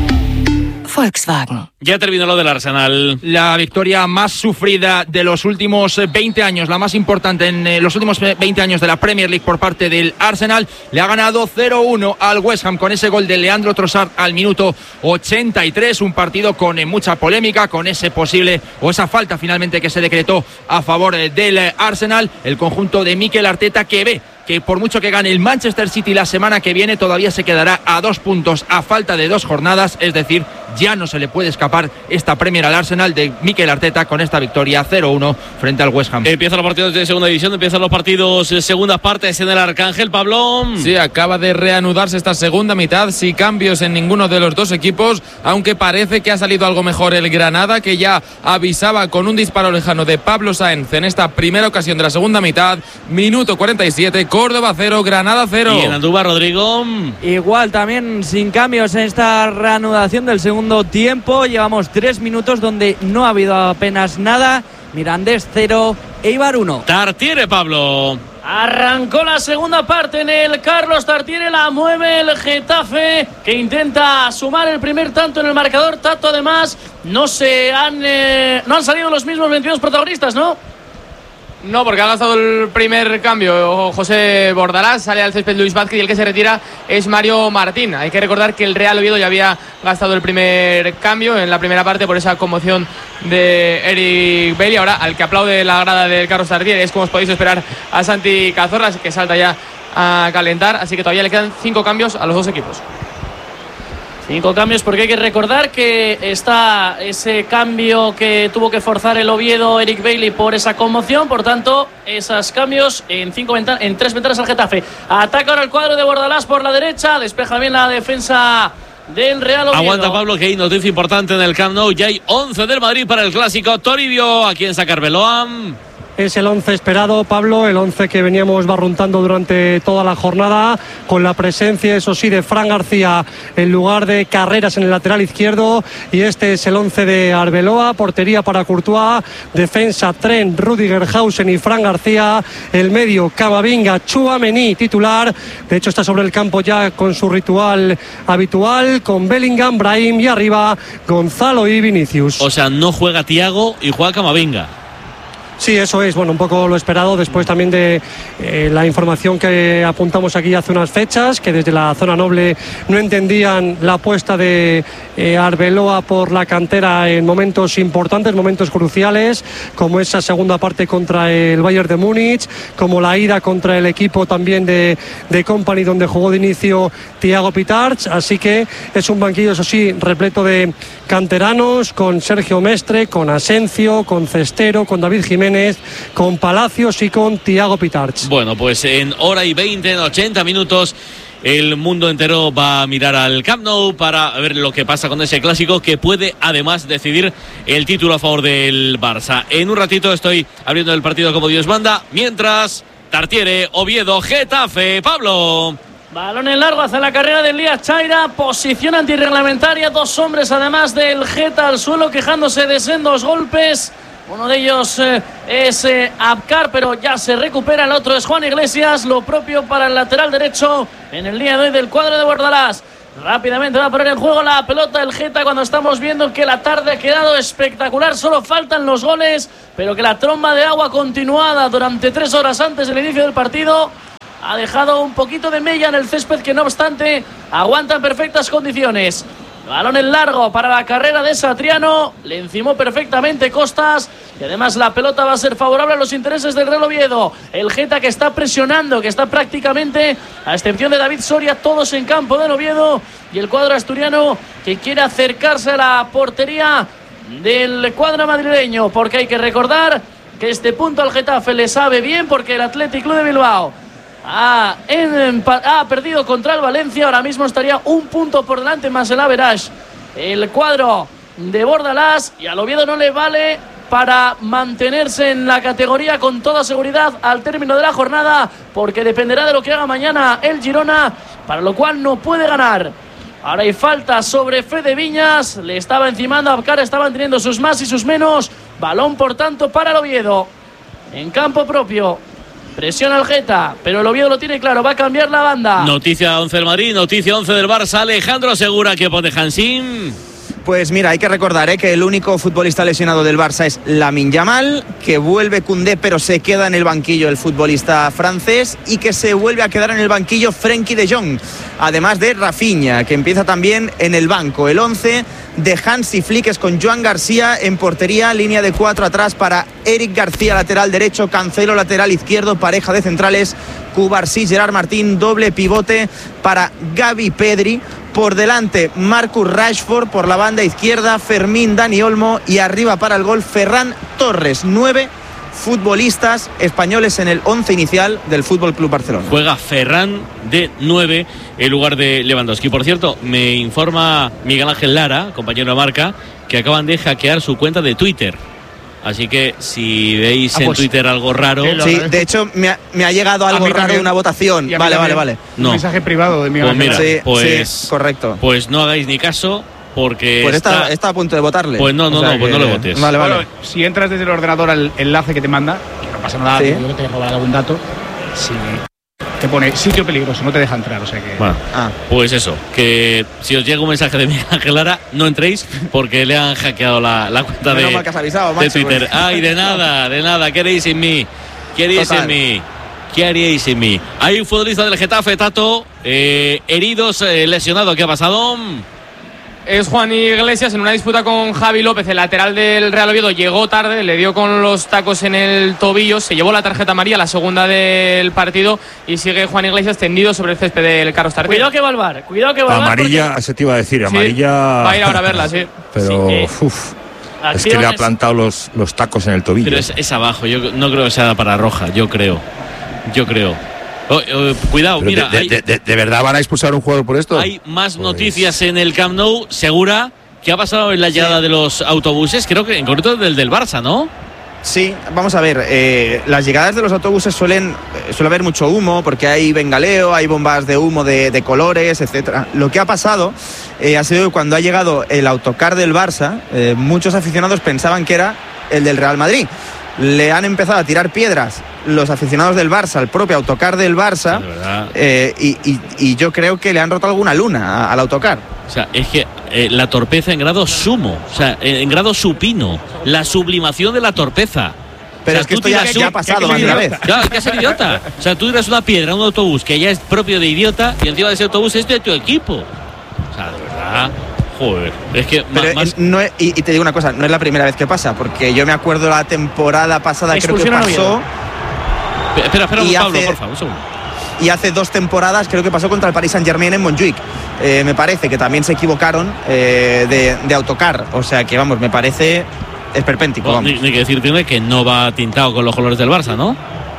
Volkswagen. Ya terminó lo del Arsenal. La victoria más sufrida de los últimos veinte años, la más importante en eh, los últimos veinte años de la Premier League por parte del Arsenal. Le ha ganado cero uno al West Ham con ese gol de Leandro Trossard al minuto ochenta y tres. Un partido con eh, mucha polémica, con ese posible o esa falta finalmente que se decretó a favor eh, del eh, Arsenal. El conjunto de Mikel Arteta que ve que por mucho que gane el Manchester City la semana que viene, todavía se quedará a dos puntos a falta de dos jornadas, es decir, ya no se le puede escapar esta Premier al Arsenal de Mikel Arteta con esta victoria cero uno frente al West Ham. Empiezan los partidos de segunda división, empiezan los partidos de segundas partes en el Arcángel, Pablo. Sí, acaba de reanudarse esta segunda mitad, sin cambios en ninguno de los dos equipos, aunque parece que ha salido algo mejor el Granada, que ya avisaba con un disparo lejano de Pablo Sáenz en esta primera ocasión de la segunda mitad. Minuto cuarenta y siete, Córdoba cero, Granada cero. Y en Andújar, Rodrigo. Igual, también sin cambios en esta reanudación del segundo tiempo. Llevamos tres minutos donde no ha habido apenas nada. Mirandés cero, Eibar uno. Tartiere, Pablo. Arrancó la segunda parte en el Carlos Tartiere, la mueve el Getafe, que intenta sumar el primer tanto en el marcador. Tato, además, no se han eh, no han salido los mismos veintidós protagonistas, ¿no? No, porque ha gastado el primer cambio José Bordalás, sale al césped Luis Vázquez y el que se retira es Mario Martín. Hay que recordar que el Real Oviedo ya había gastado el primer cambio en la primera parte por esa conmoción de Eric Bailly. Ahora, al que aplaude la grada del Carlos Tartiere es, como os podéis esperar, a Santi Cazorla, que salta ya a calentar. Así que todavía le quedan cinco cambios a los dos equipos. Cinco cambios, porque hay que recordar que está ese cambio que tuvo que forzar el Oviedo, Eric Bailly, por esa conmoción. Por tanto, esos cambios en cinco ventanas, en tres ventanas al Getafe. Ataca ahora el cuadro de Bordalás por la derecha, despeja bien la defensa del Real Oviedo. Aguanta, Pablo, que hay noticia importante en el Camp Nou. Ya hay once del Madrid para el clásico. Toribio, aquí en Sacarbeloa. Es el once esperado, Pablo, el once que veníamos barruntando durante toda la jornada, con la presencia, eso sí, de Fran García en lugar de Carreras en el lateral izquierdo. Y este es el once de Arbeloa: portería para Courtois, defensa Trent, Rüdiger, Hausen y Fran García, el medio Camavinga, Tchouaméni titular. De hecho, está sobre el campo ya con su ritual habitual, con Bellingham, Brahim y arriba Gonzalo y Vinicius. O sea, no juega Thiago y juega Camavinga. Sí, eso es, bueno, un poco lo esperado después también de eh, la información que apuntamos aquí hace unas fechas, que desde la zona noble no entendían la apuesta de eh, Arbeloa por la cantera en momentos importantes, momentos cruciales, como esa segunda parte contra el Bayern de Múnich, como la ida contra el equipo también de, de Company, donde jugó de inicio Thiago Pitarch, así que es un banquillo, eso sí, repleto de canteranos, con Sergio Mestre, con Asencio, con Cestero, con David Jiménez, con Palacios y con Thiago Pitarch. Bueno, pues en hora y veinte, en ochenta minutos, el mundo entero va a mirar al Camp Nou para ver lo que pasa con ese clásico que puede además decidir el título a favor del Barça. En un ratito estoy abriendo el partido como Dios manda, mientras Tartiere, Oviedo, Getafe. Pablo. Balón en largo hacia la carrera de Elías Chaira, posición antirreglamentaria, dos hombres además del Geta al suelo quejándose de sendos golpes. Uno de ellos eh, es eh, Abkar, pero ya se recupera. El otro es Juan Iglesias. Lo propio para el lateral derecho en el día de hoy del cuadro de Bordalás. Rápidamente va a poner en juego la pelota el Geta cuando estamos viendo que la tarde ha quedado espectacular. Solo faltan los goles, pero que la tromba de agua continuada durante tres horas antes del inicio del partido ha dejado un poquito de mella en el césped que no obstante aguanta en perfectas condiciones. Balón en largo para la carrera de Satriano. Le encimó perfectamente Costas. Y además la pelota va a ser favorable a los intereses del Real Oviedo. El Geta que está presionando, que está prácticamente, a excepción de David Soria, todos en campo del Oviedo. Y el cuadro asturiano que quiere acercarse a la portería del cuadro madrileño. Porque hay que recordar que este punto al Getafe le sabe bien, porque el Athletic Club de Bilbao Ha, en, ha perdido contra el Valencia. Ahora mismo estaría un punto por delante más el average el cuadro de Bordalás, y al Oviedo no le vale para mantenerse en la categoría con toda seguridad al término de la jornada, porque dependerá de lo que haga mañana el Girona, para lo cual no puede ganar. Ahora hay falta sobre Fede Viñas, le estaba encimando a Abkar, estaban teniendo sus más y sus menos. Balón por tanto para el Oviedo en campo propio. Presiona el Geta, pero el Oviedo lo tiene claro, va a cambiar la banda. Noticia once del Madrid, noticia once del Barça. Alejandro Segura, que pone Hansim. Pues mira, hay que recordar ¿eh? que el único futbolista lesionado del Barça es Lamine Yamal, que vuelve Koundé pero se queda en el banquillo el futbolista francés, y que se vuelve a quedar en el banquillo Frenkie de Jong, además de Rafinha, que empieza también en el banco. El once de Hansi Flick es con Joan García en portería, línea de cuatro atrás para Eric García, lateral derecho, Cancelo, lateral izquierdo, pareja de centrales Cubarsí, Gerard Martín, doble pivote para Gavi, Pedri. Por delante Marcus Rashford, por la banda izquierda Fermín, Dani Olmo, y arriba para el gol Ferran Torres. Nueve futbolistas españoles en el once inicial del Fútbol Club Barcelona. Juega Ferran de nueve en lugar de Lewandowski. Por cierto, me informa Miguel Ángel Lara, compañero de Marca, que acaban de hackear su cuenta de Twitter. Así que si veis ah, pues, en Twitter algo raro... Sí, de hecho me ha, me ha llegado algo raro de una votación. Vale, vale, vale. Un no. mensaje privado de mi pues mira, sí, pues, sí, correcto. Pues no hagáis ni caso, porque pues está, está, está a punto de votarle. Pues no, no, o sea, no, pues que, no le votes. Vale, vale. Bueno, si entras desde el ordenador al enlace que te manda, que no pasa nada, sí. Yo que te he robado algún dato, si te pone sitio peligroso, no te deja entrar, o sea que... Bueno, ah. pues eso, que si os llega un mensaje de Miguel Ángel Lara, no entréis porque le han hackeado la, la cuenta de, mal que has avisado, macho, de Twitter. Pues. Ay, de nada, de nada, ¿qué haréis sin mí? ¿Qué haríais sin mí? ¿Qué haríais sin mí? Hay un futbolista del Getafe, Tato, eh, heridos, eh, lesionado, ¿qué ha pasado? Es Juan Iglesias en una disputa con Javi López, el lateral del Real Oviedo. Llegó tarde, le dio con los tacos en el tobillo, se llevó la tarjeta amarilla, la segunda del partido, y sigue Juan Iglesias tendido sobre el césped del Carlos Tartiere. Cuidado que va al bar, cuidado que va al bar. Amarilla, porque... se te iba a decir, amarilla... Sí, va a ir ahora a verla, sí. Pero, sí, eh, uff, es que le ha plantado los, los tacos en el tobillo. Pero es, es abajo, yo no creo que sea para roja, yo creo, yo creo. Oh, oh, cuidado, Pero mira. De, hay, de, de, ¿De verdad van a expulsar a un jugador por esto? Hay más pues... noticias en el Camp Nou, Segura. ¿Qué ha pasado en la llegada sí. de los autobuses? Creo que en concreto del del Barça, ¿no? Sí, vamos a ver, eh, las llegadas de los autobuses suelen eh, suele haber mucho humo, porque hay bengaleo, hay bombas de humo de, de colores, etcétera. Lo que ha pasado eh, ha sido que cuando ha llegado el autocar del Barça, eh, muchos aficionados pensaban que era el del Real Madrid. Le han empezado a tirar piedras los aficionados del Barça al propio autocar del Barça, eh, y, y, y yo creo que le han roto alguna luna a, al autocar. O sea, es que eh, la torpeza en grado sumo, o sea, en, en grado supino, la sublimación de la torpeza. Pero o sea, es que esto ya, ya ha pasado más de una vez. Claro, hay que ser idiota. O sea, tú tiras una piedra a un autobús que ya es propio de idiota y encima de ese autobús es de tu equipo. O sea, de verdad. Joder, es que pero más, no es, y, y te digo una cosa, no es la primera vez que pasa, porque yo me acuerdo la temporada pasada creo que pasó. Espera, espera, y Pablo, hace, por favor, un segundo. Y hace dos temporadas creo que pasó contra el Paris Saint-Germain en Montjuic. Eh, me parece que también se equivocaron eh, de, de autocar, o sea que vamos, me parece esperpéntico. Bueno, ni, ni que decir tiene que no va tintado con los colores del Barça, ¿no?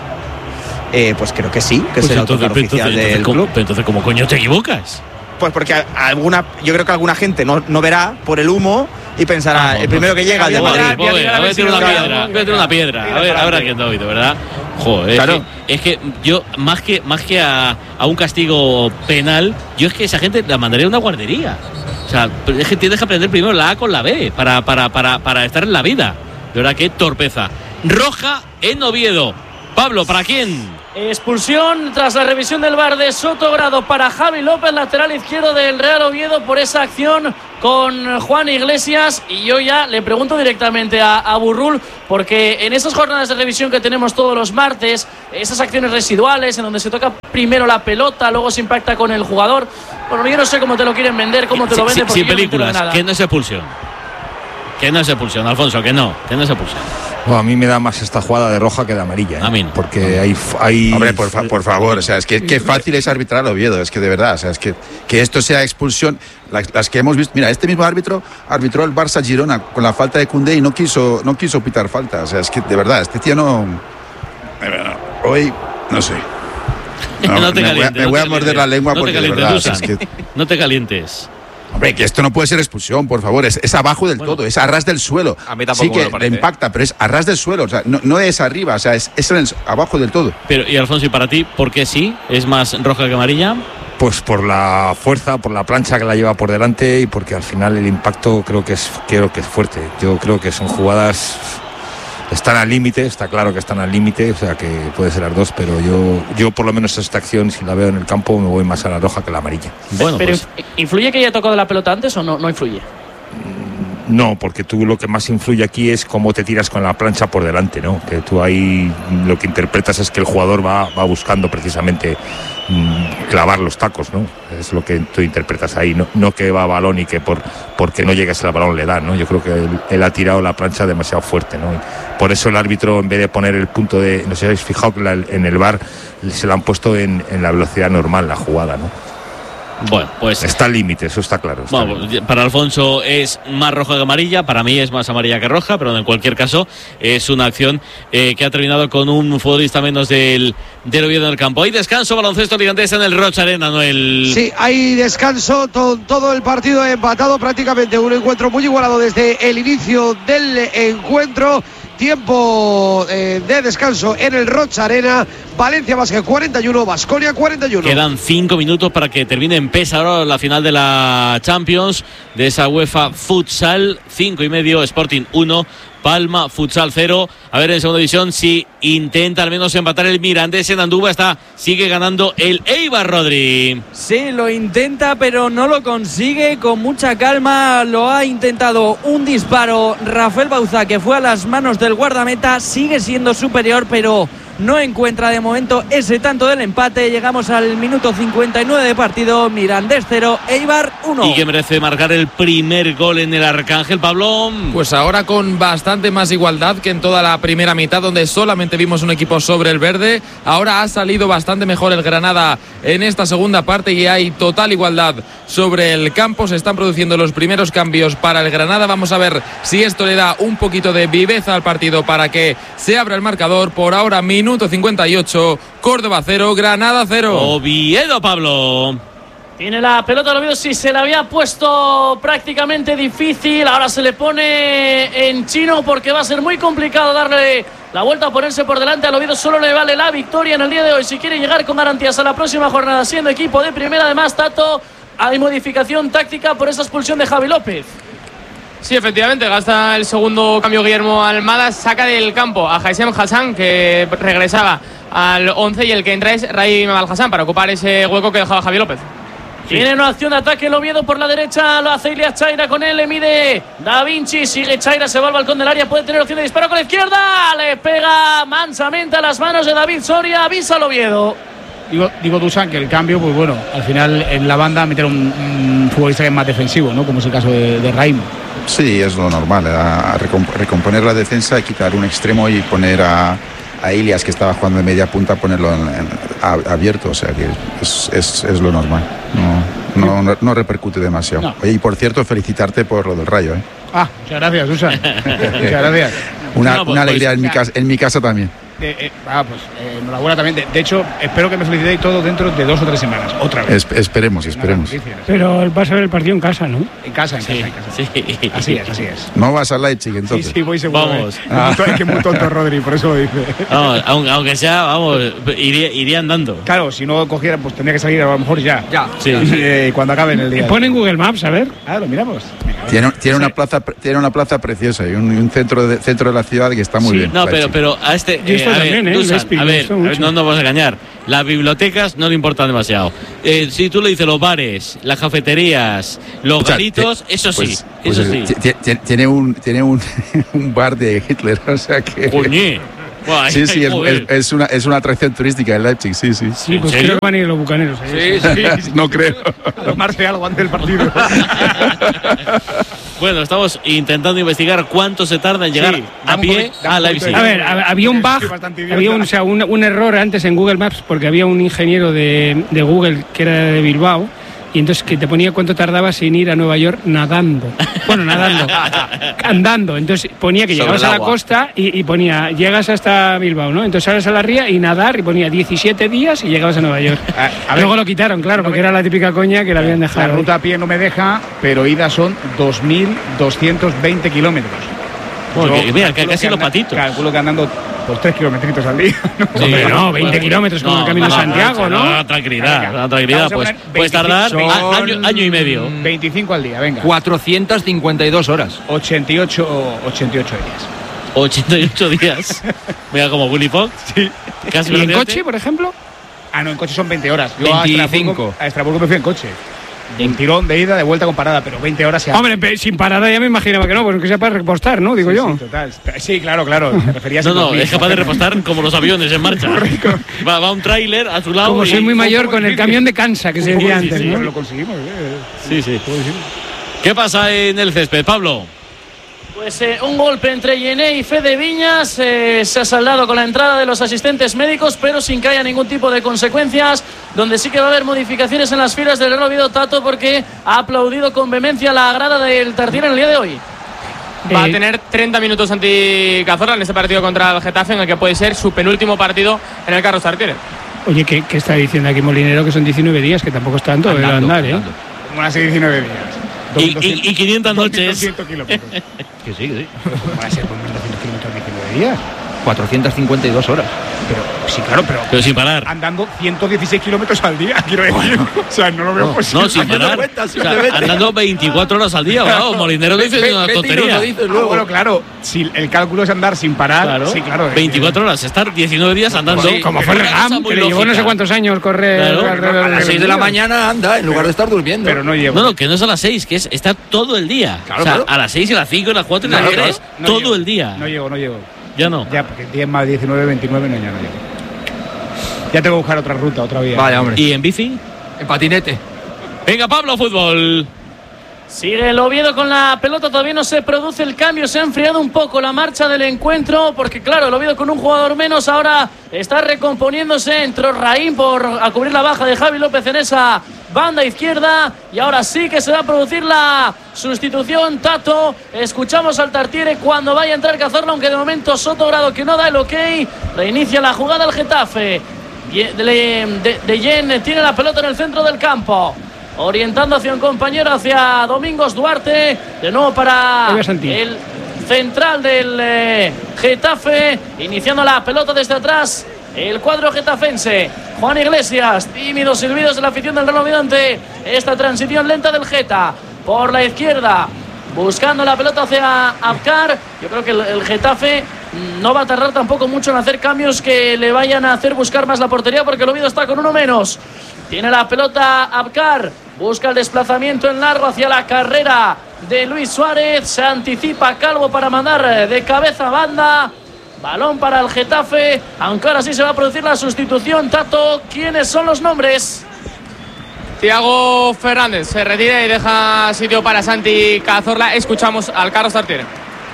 Eh, pues creo que sí, que pues es el entonces, autocar oficial entonces, del entonces, club. ¿cómo, entonces, ¿cómo coño te equivocas? Pues porque alguna, yo creo que alguna gente no, no verá por el humo y pensará, ah, el primero que llega al de Madrid. A ver, tiene una piedra, tiene una piedra. A ver, ahora que no oído, ¿verdad? Joder, claro. es, que, es que yo, más que, más que a, a un castigo penal, yo es que esa gente la mandaría a una guardería. O sea, es que tienes que aprender primero la A con la B para, para, para, para estar en la vida. De verdad, qué torpeza. Roja en Oviedo. Pablo, ¿para quién? Expulsión tras la revisión del V A R de Sotogrado para Javi López, lateral izquierdo del Real Oviedo, por esa acción con Juan Iglesias. Y yo ya le pregunto directamente a, a Burrul, porque en esas jornadas de revisión que tenemos todos los martes, esas acciones residuales en donde se toca primero la pelota, luego se impacta con el jugador, bueno, yo no sé cómo te lo quieren vender, cómo te lo venden, porque sin películas, no que no es expulsión. Que no es expulsión, Alfonso, que no, que no es expulsión. Bueno, a mí me da más esta jugada de roja que de amarilla, ¿eh? A mí. Porque hay, hay... Hombre, por, fa por favor, o sea, es que qué fácil es arbitrar al Oviedo, es que de verdad, o sea, es que, que esto sea expulsión, las, las que hemos visto, mira, este mismo árbitro arbitró el Barça Girona con la falta de Koundé y no quiso, no quiso pitar falta, o sea, es que de verdad, este tío no, hoy, no sé. No, no te me calientes. Voy a, me no voy te a morder la lengua no porque te de verdad, o sea, es que... No te calientes. Hombre, que esto no puede ser expulsión, por favor. Es, es abajo del bueno, todo, es a ras del suelo. A mí tampoco sí que me lo parece. le impacta, pero es a ras del suelo. O sea, no, no es arriba, o sea, es, es en el, abajo del todo. Pero, y Alfonso, ¿y para ti, por qué sí? ¿Es más roja que amarilla? Pues por la fuerza, por la plancha que la lleva por delante y porque al final el impacto creo que es, creo que es fuerte. Yo creo que son jugadas... Están al límite, está claro que están al límite, o sea que puede ser las dos, pero yo, yo por lo menos esta acción, si la veo en el campo, me voy más a la roja que a la amarilla. Bueno, pero pues, ¿influye que haya tocado la pelota antes o no, no influye? No, porque tú lo que más influye aquí es cómo te tiras con la plancha por delante, ¿no? Que tú ahí lo que interpretas es que el jugador va, va buscando precisamente mmm, clavar los tacos, ¿no? Es lo que tú interpretas ahí, no, no que va a balón y que por porque no llegues al balón le da, ¿no? Yo creo que él, él ha tirado la plancha demasiado fuerte, ¿no? Y por eso el árbitro, en vez de poner el punto de, no sé si habéis fijado que la, en el V A R se la han puesto en, en la velocidad normal, la jugada, ¿no? Bueno, pues está al límite, eso está claro. Está bueno, para Alfonso es más roja que amarilla, para mí es más amarilla que roja, pero en cualquier caso es una acción eh, que ha terminado con un futbolista menos del, del Oviedo en el campo. Hay descanso, baloncesto ligandés en el Rocha Arena, ¿no? El... Sí, hay descanso, to todo el partido empatado prácticamente, un encuentro muy igualado desde el inicio del encuentro. Tiempo eh, de descanso en el Rocha Arena. Valencia Basket cuarenta y uno, Baskonia cuarenta y uno. Quedan cinco minutos para que termine en PES ahora la final de la Champions de esa UEFA Futsal. Cinco y medio, Sporting uno, Palma Futsal cero. A ver en segunda división si intenta al menos empatar el Mirandés en Andúba. Está, sigue ganando el Eibar, Rodri. Sí, lo intenta, pero no lo consigue. Con mucha calma lo ha intentado un disparo Rafael Bauza, que fue a las manos del guardameta. Sigue siendo superior, pero no encuentra de momento ese tanto del empate. Llegamos al minuto cincuenta y nueve de partido. Mirandés cero, Eibar uno. ¿Y que merece marcar el primer gol en el Arcángel, Pablo? Pues ahora con bastante más igualdad que en toda la primera mitad, donde solamente vimos un equipo sobre el verde. Ahora ha salido bastante mejor el Granada en esta segunda parte y hay total igualdad sobre el campo. Se están produciendo los primeros cambios para el Granada. Vamos a ver si esto le da un poquito de viveza al partido para que se abra el marcador. Por ahora, minuto cincuenta y ocho, Córdoba cero, Granada cero. Oviedo, Pablo. Tiene la pelota al Oviedo, sí, se le había puesto prácticamente difícil. Ahora se le pone en chino porque va a ser muy complicado darle la vuelta a ponerse por delante. Al Oviedo solo le vale la victoria en el día de hoy si quiere llegar con garantías a la próxima jornada siendo equipo de primera. Además, Tato, hay modificación táctica por esa expulsión de Javi López. Sí, efectivamente, gasta el segundo cambio Guillermo Almada, saca del campo a Haysem Hassan, que regresaba al once, y el que entra es Raim Al Hassan para ocupar ese hueco que dejaba Javi López. Tiene una acción de ataque el Oviedo por la derecha, lo hace Ilias Chaira con él, le mide Da Vinci, sigue Chaira, se va al balcón del área, puede tener opción de disparo con la izquierda, le pega mansamente a las manos de David Soria, avisa al Oviedo. Digo, digo Dusan que el cambio, pues bueno, al final en la banda meter un, un futbolista que es más defensivo, ¿no? Como es el caso de, de Raim. Sí, es lo normal, a, a recomponer la defensa y quitar un extremo y poner a, a Ilias, que estaba jugando de media punta, ponerlo en, en, a, abierto, o sea que es, es, es lo normal, no, no, no, no repercute demasiado. No. Oye, y por cierto, felicitarte por lo del Rayo, ¿eh? Ah, muchas gracias, Dusan. Muchas gracias. Una, no, pues, una alegría pues, en, mi casa, en mi casa también. Eh, eh, ah, pues eh, enhorabuena también. De, de hecho, espero que me felicitéis todo dentro de dos o tres semanas. Otra vez. Es, esperemos, esperemos. Pero vas a ver el partido en casa, ¿no? En casa, en sí, casa, en casa. Sí. Así es, así es. No vas a Leipzig entonces. Sí, sí, voy seguro. Vamos. Ah. Es que es muy tonto Rodri, por eso lo dice. Vamos, aunque sea, vamos, iría, iría andando. Claro, si no cogiera, pues tendría que salir a lo mejor ya. Ya. Sí. Eh, cuando acabe en el día. Pon en Google Maps, a ver. Ah, lo miramos. Tiene, tiene, una plaza, tiene una plaza preciosa y un, un centro, de, centro de la ciudad que está muy sí, bien. No, pero, pero a este. Yo estoy eh, también, ver, ¿eh? Dusan, Leipzig, a ver, a ver no nos vamos a engañar. Las bibliotecas no le importan demasiado. Eh, si tú le dices los bares, las cafeterías, los o sea, garitos, te, eso pues, sí. Pues, eso sí. Tiene un, tiene un, un bar de Hitler, o sea que. Coñé. Buah, sí, sí, es, es, es, una, es una atracción turística en Leipzig, sí, sí. Sí, pues creo que van a ir los bucaneros. ¿eh? Sí, sí, sí, no creo. A tomarse algo antes del partido. Bueno, estamos intentando investigar cuánto se tarda en llegar sí, a pie a Leipzig. A ver, había un bug, había un, o sea, un, un error antes en Google Maps porque había un ingeniero de, de Google que era de Bilbao. Y entonces que te ponía cuánto tardabas en ir a Nueva York nadando. Bueno, nadando. Andando. Entonces ponía que llegabas a la costa y, y ponía, llegas hasta Bilbao, ¿no? Entonces sales a la ría y nadar y ponía diecisiete días y llegabas a Nueva York. A, a Luego ver, lo quitaron, claro, no porque me, era la típica coña que la habían dejado. La ruta a pie no me deja, pero ida son dos mil doscientos veinte kilómetros. Porque, Yo, mira, casi los patitos. Calculo que andando pues tres kilómetros al día. No, sí, Hombre, no veinte bueno, kilómetros como no, el Camino de Santiago, ¿no? No, tranquilidad, no, tranquilidad. Pues puedes tardar año, año y medio. veinticinco al día, venga. cuatrocientas cincuenta y dos horas. ochenta y ocho, ochenta y ocho días. ochenta y ocho días. Mira, como Willy Fox. Sí. Casi ¿Y en coche, por ejemplo? Ah, no, en coche son veinte horas. Yo veinticinco. A Estrasburgo me fui en coche. De un tirón, de ida, de vuelta con parada, pero veinte horas se Hombre, hace. Sin parada ya me imaginaba que no, porque sea para repostar, ¿no? Digo sí, yo. Sí, total. Sí, claro, claro. Te referías no, no, es capaz de repostar como los aviones en marcha. va, va un tráiler a su lado. Como y... soy muy mayor, con el camión de Cansa, que se decía antes, sí, ¿no? Lo conseguimos. ¿eh? Sí, sí. ¿Qué pasa en el césped, Pablo? Pues eh, un golpe entre Yené y Fede Viñas eh, se ha saldado con la entrada de los asistentes médicos, pero sin que haya ningún tipo de consecuencias, donde sí que va a haber modificaciones en las filas del Real Oviedo. Tato, porque ha aplaudido con vehemencia la grada del Tartiere en el día de hoy. Va a tener treinta minutos anti Cazorla en este partido contra el Getafe, en el que puede ser su penúltimo partido en el Carlos Tartiere. Oye, ¿qué, qué está diciendo aquí Molinero? Que son diecinueve días, que tampoco es tanto el andar, ¿eh? Como así diecinueve días. Y, y, y quinientas noches. doscientos kilómetros. Que sí, que sí. ¿Cómo va a ser por doscientos kilómetros en diecinueve días? cuatrocientas cincuenta y dos horas. Pero, sí, claro, pero. Pero sin parar. Andando ciento dieciséis kilómetros al día, quiero decir. Bueno. O sea, no lo veo no, posible. No, sin parar. Cuenta, o sea, andando veinticuatro horas al día, claro. Molinero dice una tontería. Ah, bueno, claro, si el cálculo es andar sin parar, claro. Sí, claro. veinticuatro horas, estar diecinueve días andando. Sí, como fue el Ram, que le llevó no sé cuántos años correr claro, alrededor. A las seis de la mañana anda, en lugar de estar durmiendo. Pero no llevo. No, no, que no es a las seis, que es estar todo el día. Claro, o sea, claro. a las seis y a las cinco, a las cuatro y a las tres, todo el día. No llego, no llego. Ya no. Ya, porque diez más diecinueve, veintinueve, no, ya no llego. Ya tengo que buscar otra ruta, otra vía. Vaya, hombre. ¿Y en bici? En patinete. Venga, Pablo, fútbol. Sigue el Oviedo con la pelota, todavía no se produce el cambio, se ha enfriado un poco la marcha del encuentro, porque claro, el Oviedo con un jugador menos ahora está recomponiéndose, entró Raín por a cubrir la baja de Javi López en esa banda izquierda, y ahora sí que se va a producir la sustitución. Tato, escuchamos al Tartiere cuando vaya a entrar Cazorla, aunque de momento Sotogrado, que no da el ok, reinicia la jugada al Getafe. De, de, de Yen tiene la pelota en el centro del campo, orientando hacia un compañero, hacia Domingos Duarte, de nuevo para el central del eh, Getafe, iniciando la pelota desde atrás el cuadro getafense. Juan Iglesias, tímidos silbidos de la afición del Real Oviedo ante esta transición lenta del Geta por la izquierda, buscando la pelota hacia Abkar. Yo creo que el, el Getafe no va a tardar tampoco mucho en hacer cambios que le vayan a hacer buscar más la portería, porque el Oviedo está con uno menos. Tiene la pelota Abkar, busca el desplazamiento en largo hacia la carrera de Luis Suárez, se anticipa Calvo para mandar de cabeza a banda, balón para el Getafe, aunque ahora sí se va a producir la sustitución. Tato, ¿quiénes son los nombres? Thiago Fernández se retira y deja sitio para Santi Cazorla. Escuchamos al Carlos Tartiere.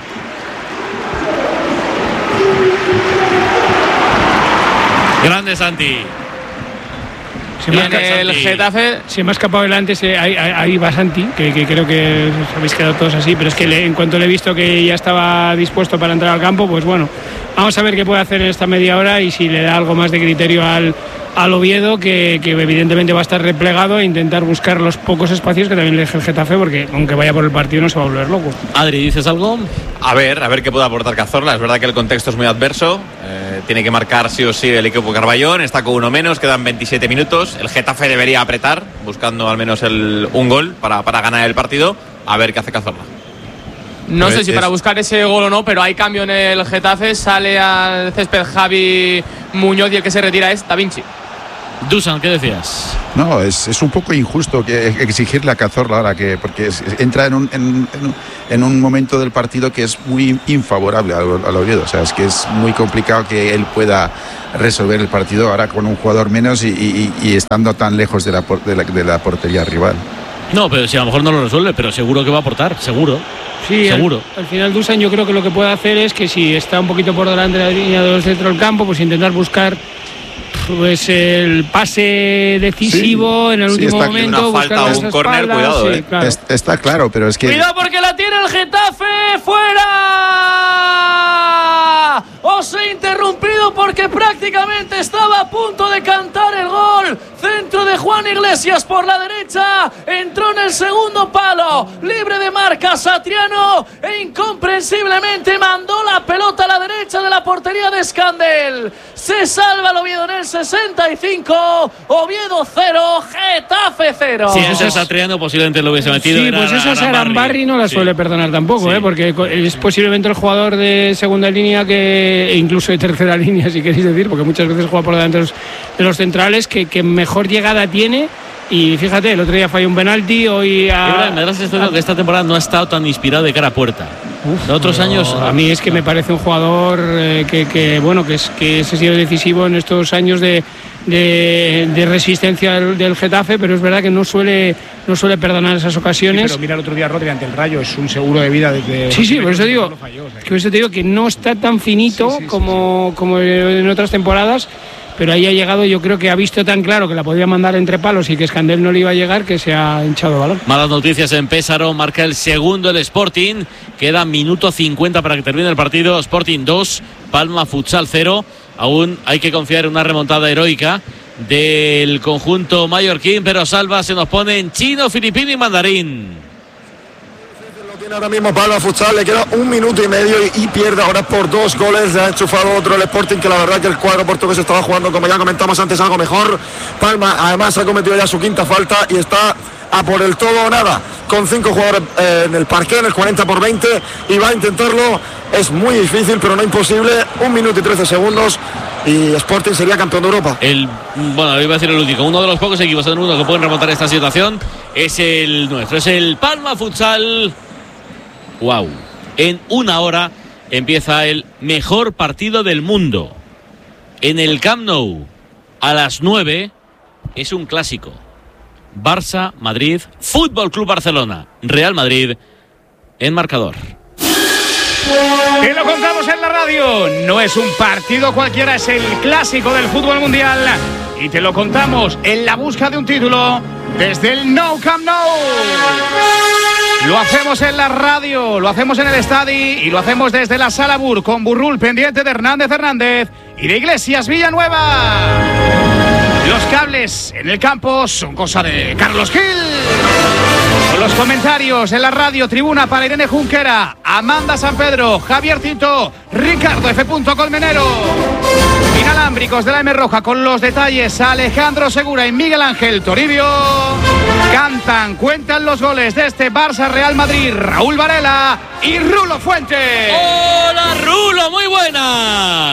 Grande Santi. Se me, ha, el Getafe. se me ha escapado delante, se, ahí, ahí va Santi, que, que creo que os habéis quedado todos así, pero es que le, en cuanto le he visto que ya estaba dispuesto para entrar al campo, pues bueno, vamos a ver qué puede hacer en esta media hora y si le da algo más de criterio al, al Oviedo, que, que evidentemente va a estar replegado, e intentar buscar los pocos espacios que también le deje el Getafe, porque aunque vaya por el partido no se va a volver loco. Adri, ¿dices algo? A ver, a ver qué puede aportar Cazorla. Es verdad que el contexto es muy adverso, eh, tiene que marcar sí o sí el equipo Carballón, está con uno menos, quedan veintisiete minutos, el Getafe debería apretar, buscando al menos el, un gol para, para ganar el partido. A ver qué hace Cazorla. No pues sé si es... para buscar ese gol o no, pero hay cambio en el Getafe, sale al césped Javi Muñoz y el que se retira es Da Vinci. Dusan, ¿qué decías? No, es, es un poco injusto que exigirle a Cazorla ahora, que, porque es, entra en un, en, en, en un momento del partido que es muy infavorable al, al Oviedo. O sea, es que es muy complicado que él pueda resolver el partido ahora con un jugador menos y, y, y estando tan lejos de la, de, la, de la portería rival. No, pero si a lo mejor no lo resuelve, pero seguro que va a aportar, seguro. Sí, seguro. Al, al final Dusan yo creo que lo que puede hacer es que si está un poquito por delante de la línea del centro del campo, pues intentar buscar pues el pase decisivo sí, en el sí, último momento, una falta o un córner, cuidado, sí, eh. claro. Es, está claro, pero es que cuidado porque la tiene el Getafe, fuera. Os he interrumpido porque prácticamente estaba a punto de cantar el gol. Centro de Juan Iglesias por la derecha, entró en el segundo palo, libre de marca Satriano e incomprensiblemente mandó la pelota a la derecha de la portería de Scandel. Se salva el Oviedo en el sesenta y cinco, Oviedo cero, Getafe cero. Si ese Satriano posiblemente lo hubiese metido. Sí, pues esa Sarambarri no la sí. suele perdonar tampoco, sí. ¿eh? Porque es posiblemente el jugador de segunda línea que, e incluso de tercera línea, si queréis decir, porque muchas veces juega por delante de los, de los centrales, que, que mejor llegada tiene. Y fíjate, el otro día falló un penalti, hoy a, me da la sensación que esta temporada no ha estado tan inspirado de cara a puerta. Uf, otros años a mí es que me parece un jugador eh, que, que bueno que es que ha sido decisivo en estos años de, de, de resistencia del, del Getafe, pero es verdad que no suele no suele perdonar esas ocasiones. Sí, pero mira el otro día Rodri ante el Rayo, es un seguro de vida desde. Sí, sí, por eso digo, falló, o sea, que... por eso te digo que no está tan finito sí, sí, sí, como, sí, sí. como en otras temporadas. Pero ahí ha llegado, yo creo que ha visto tan claro que la podía mandar entre palos y que Scandel no le iba a llegar, que se ha hinchado el balón. Malas noticias en Pésaro, marca el segundo el Sporting, queda minuto cincuenta para que termine el partido. Sporting dos, Palma Futsal cero, aún hay que confiar en una remontada heroica del conjunto mallorquín, pero Salva se nos pone en chino, filipino y mandarín. Ahora mismo Palma Futsal, le queda un minuto y medio y, y pierde ahora por dos goles. Ha enchufado otro el Sporting, que la verdad que el cuadro portugués estaba jugando, como ya comentamos antes, algo mejor. Palma además ha cometido ya su quinta falta y está a por el todo o nada, con cinco jugadores eh, en el parqué, en el cuarenta por veinte, y va a intentarlo. Es muy difícil, pero no imposible. Un minuto y trece segundos y Sporting sería campeón de Europa. El, bueno, iba a decir el único, uno de los pocos equipos en el mundo que pueden remontar esta situación es el nuestro, es el Palma Futsal. Wow, en una hora empieza el mejor partido del mundo en el Camp Nou. A las nueve es un clásico. Barça, Madrid, Fútbol Club Barcelona, Real Madrid en marcador. Te lo contamos en la radio, no es un partido cualquiera, es el clásico del fútbol mundial y te lo contamos en la busca de un título desde el Nou Camp Nou. Lo hacemos en la radio, lo hacemos en el estadio y lo hacemos desde la Sala Bur con Burrul pendiente de Hernández Hernández y de Iglesias Villanueva. Los cables en el campo son cosa de Carlos Gil. Con los comentarios en la radio, tribuna para Irene Junquera, Amanda San Pedro, Javier Tito, Ricardo F. Colmenero. Inalámbricos de la M Roja con los detalles, Alejandro Segura y Miguel Ángel Toribio. Cantan, cuentan los goles de este Barça Real Madrid, Raúl Varela y Rulo Fuentes. Hola Rulo, muy buenas.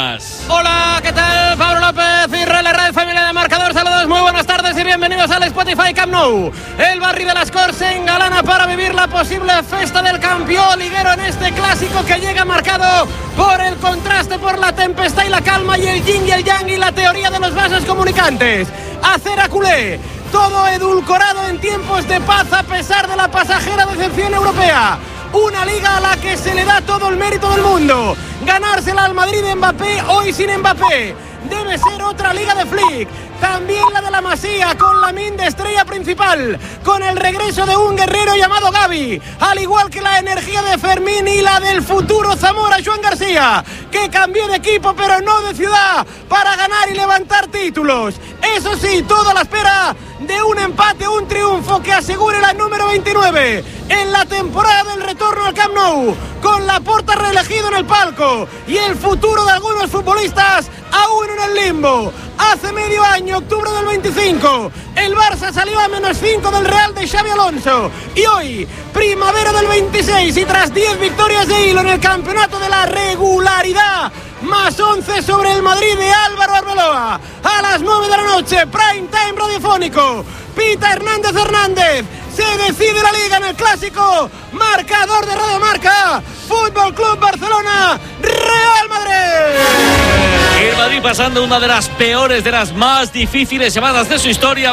Hola, ¿qué tal? Pablo López y la red familia de Marcador. Saludos, muy buenas tardes y bienvenidos al Spotify Camp Nou. El Barri de las Corts se engalana para vivir la posible festa del campeón liguero en este clásico que llega marcado por el contraste, por la tempestad y la calma, y el yin y el yang y la teoría de los vasos comunicantes. Acera culé, todo edulcorado en tiempos de paz a pesar de la pasajera decepción europea. Una liga a la que se le da todo el mérito del mundo. Ganársela al Madrid de Mbappé hoy sin Mbappé. Debe ser otra liga de Flick. También la de la Masía, con Lamine de estrella principal, con el regreso de un guerrero llamado Gavi, al igual que la energía de Fermín y la del futuro Zamora, Joan García, que cambió de equipo pero no de ciudad, para ganar y levantar títulos. Eso sí, todo a la espera de un empate, un triunfo que asegure la número veintinueve en la temporada del retorno al Camp Nou, con Laporta reelegido en el palco y el futuro de algunos futbolistas aún en el limbo. Hace medio año, octubre del veinticinco, el Barça salió a menos cinco del Real de Xabi Alonso, y hoy, primavera del veintiséis, y tras diez victorias de hilo en el campeonato de la regularidad, más once sobre el Madrid de Álvaro Arbeloa, a las nueve de la noche, prime time radiofónico, Pita Hernández Hernández, se decide la liga en el clásico, marcador de Radio Marca, Fútbol Club Barcelona, Real Madrid. El Madrid pasando una de las peores, de las más difíciles semanas de su historia.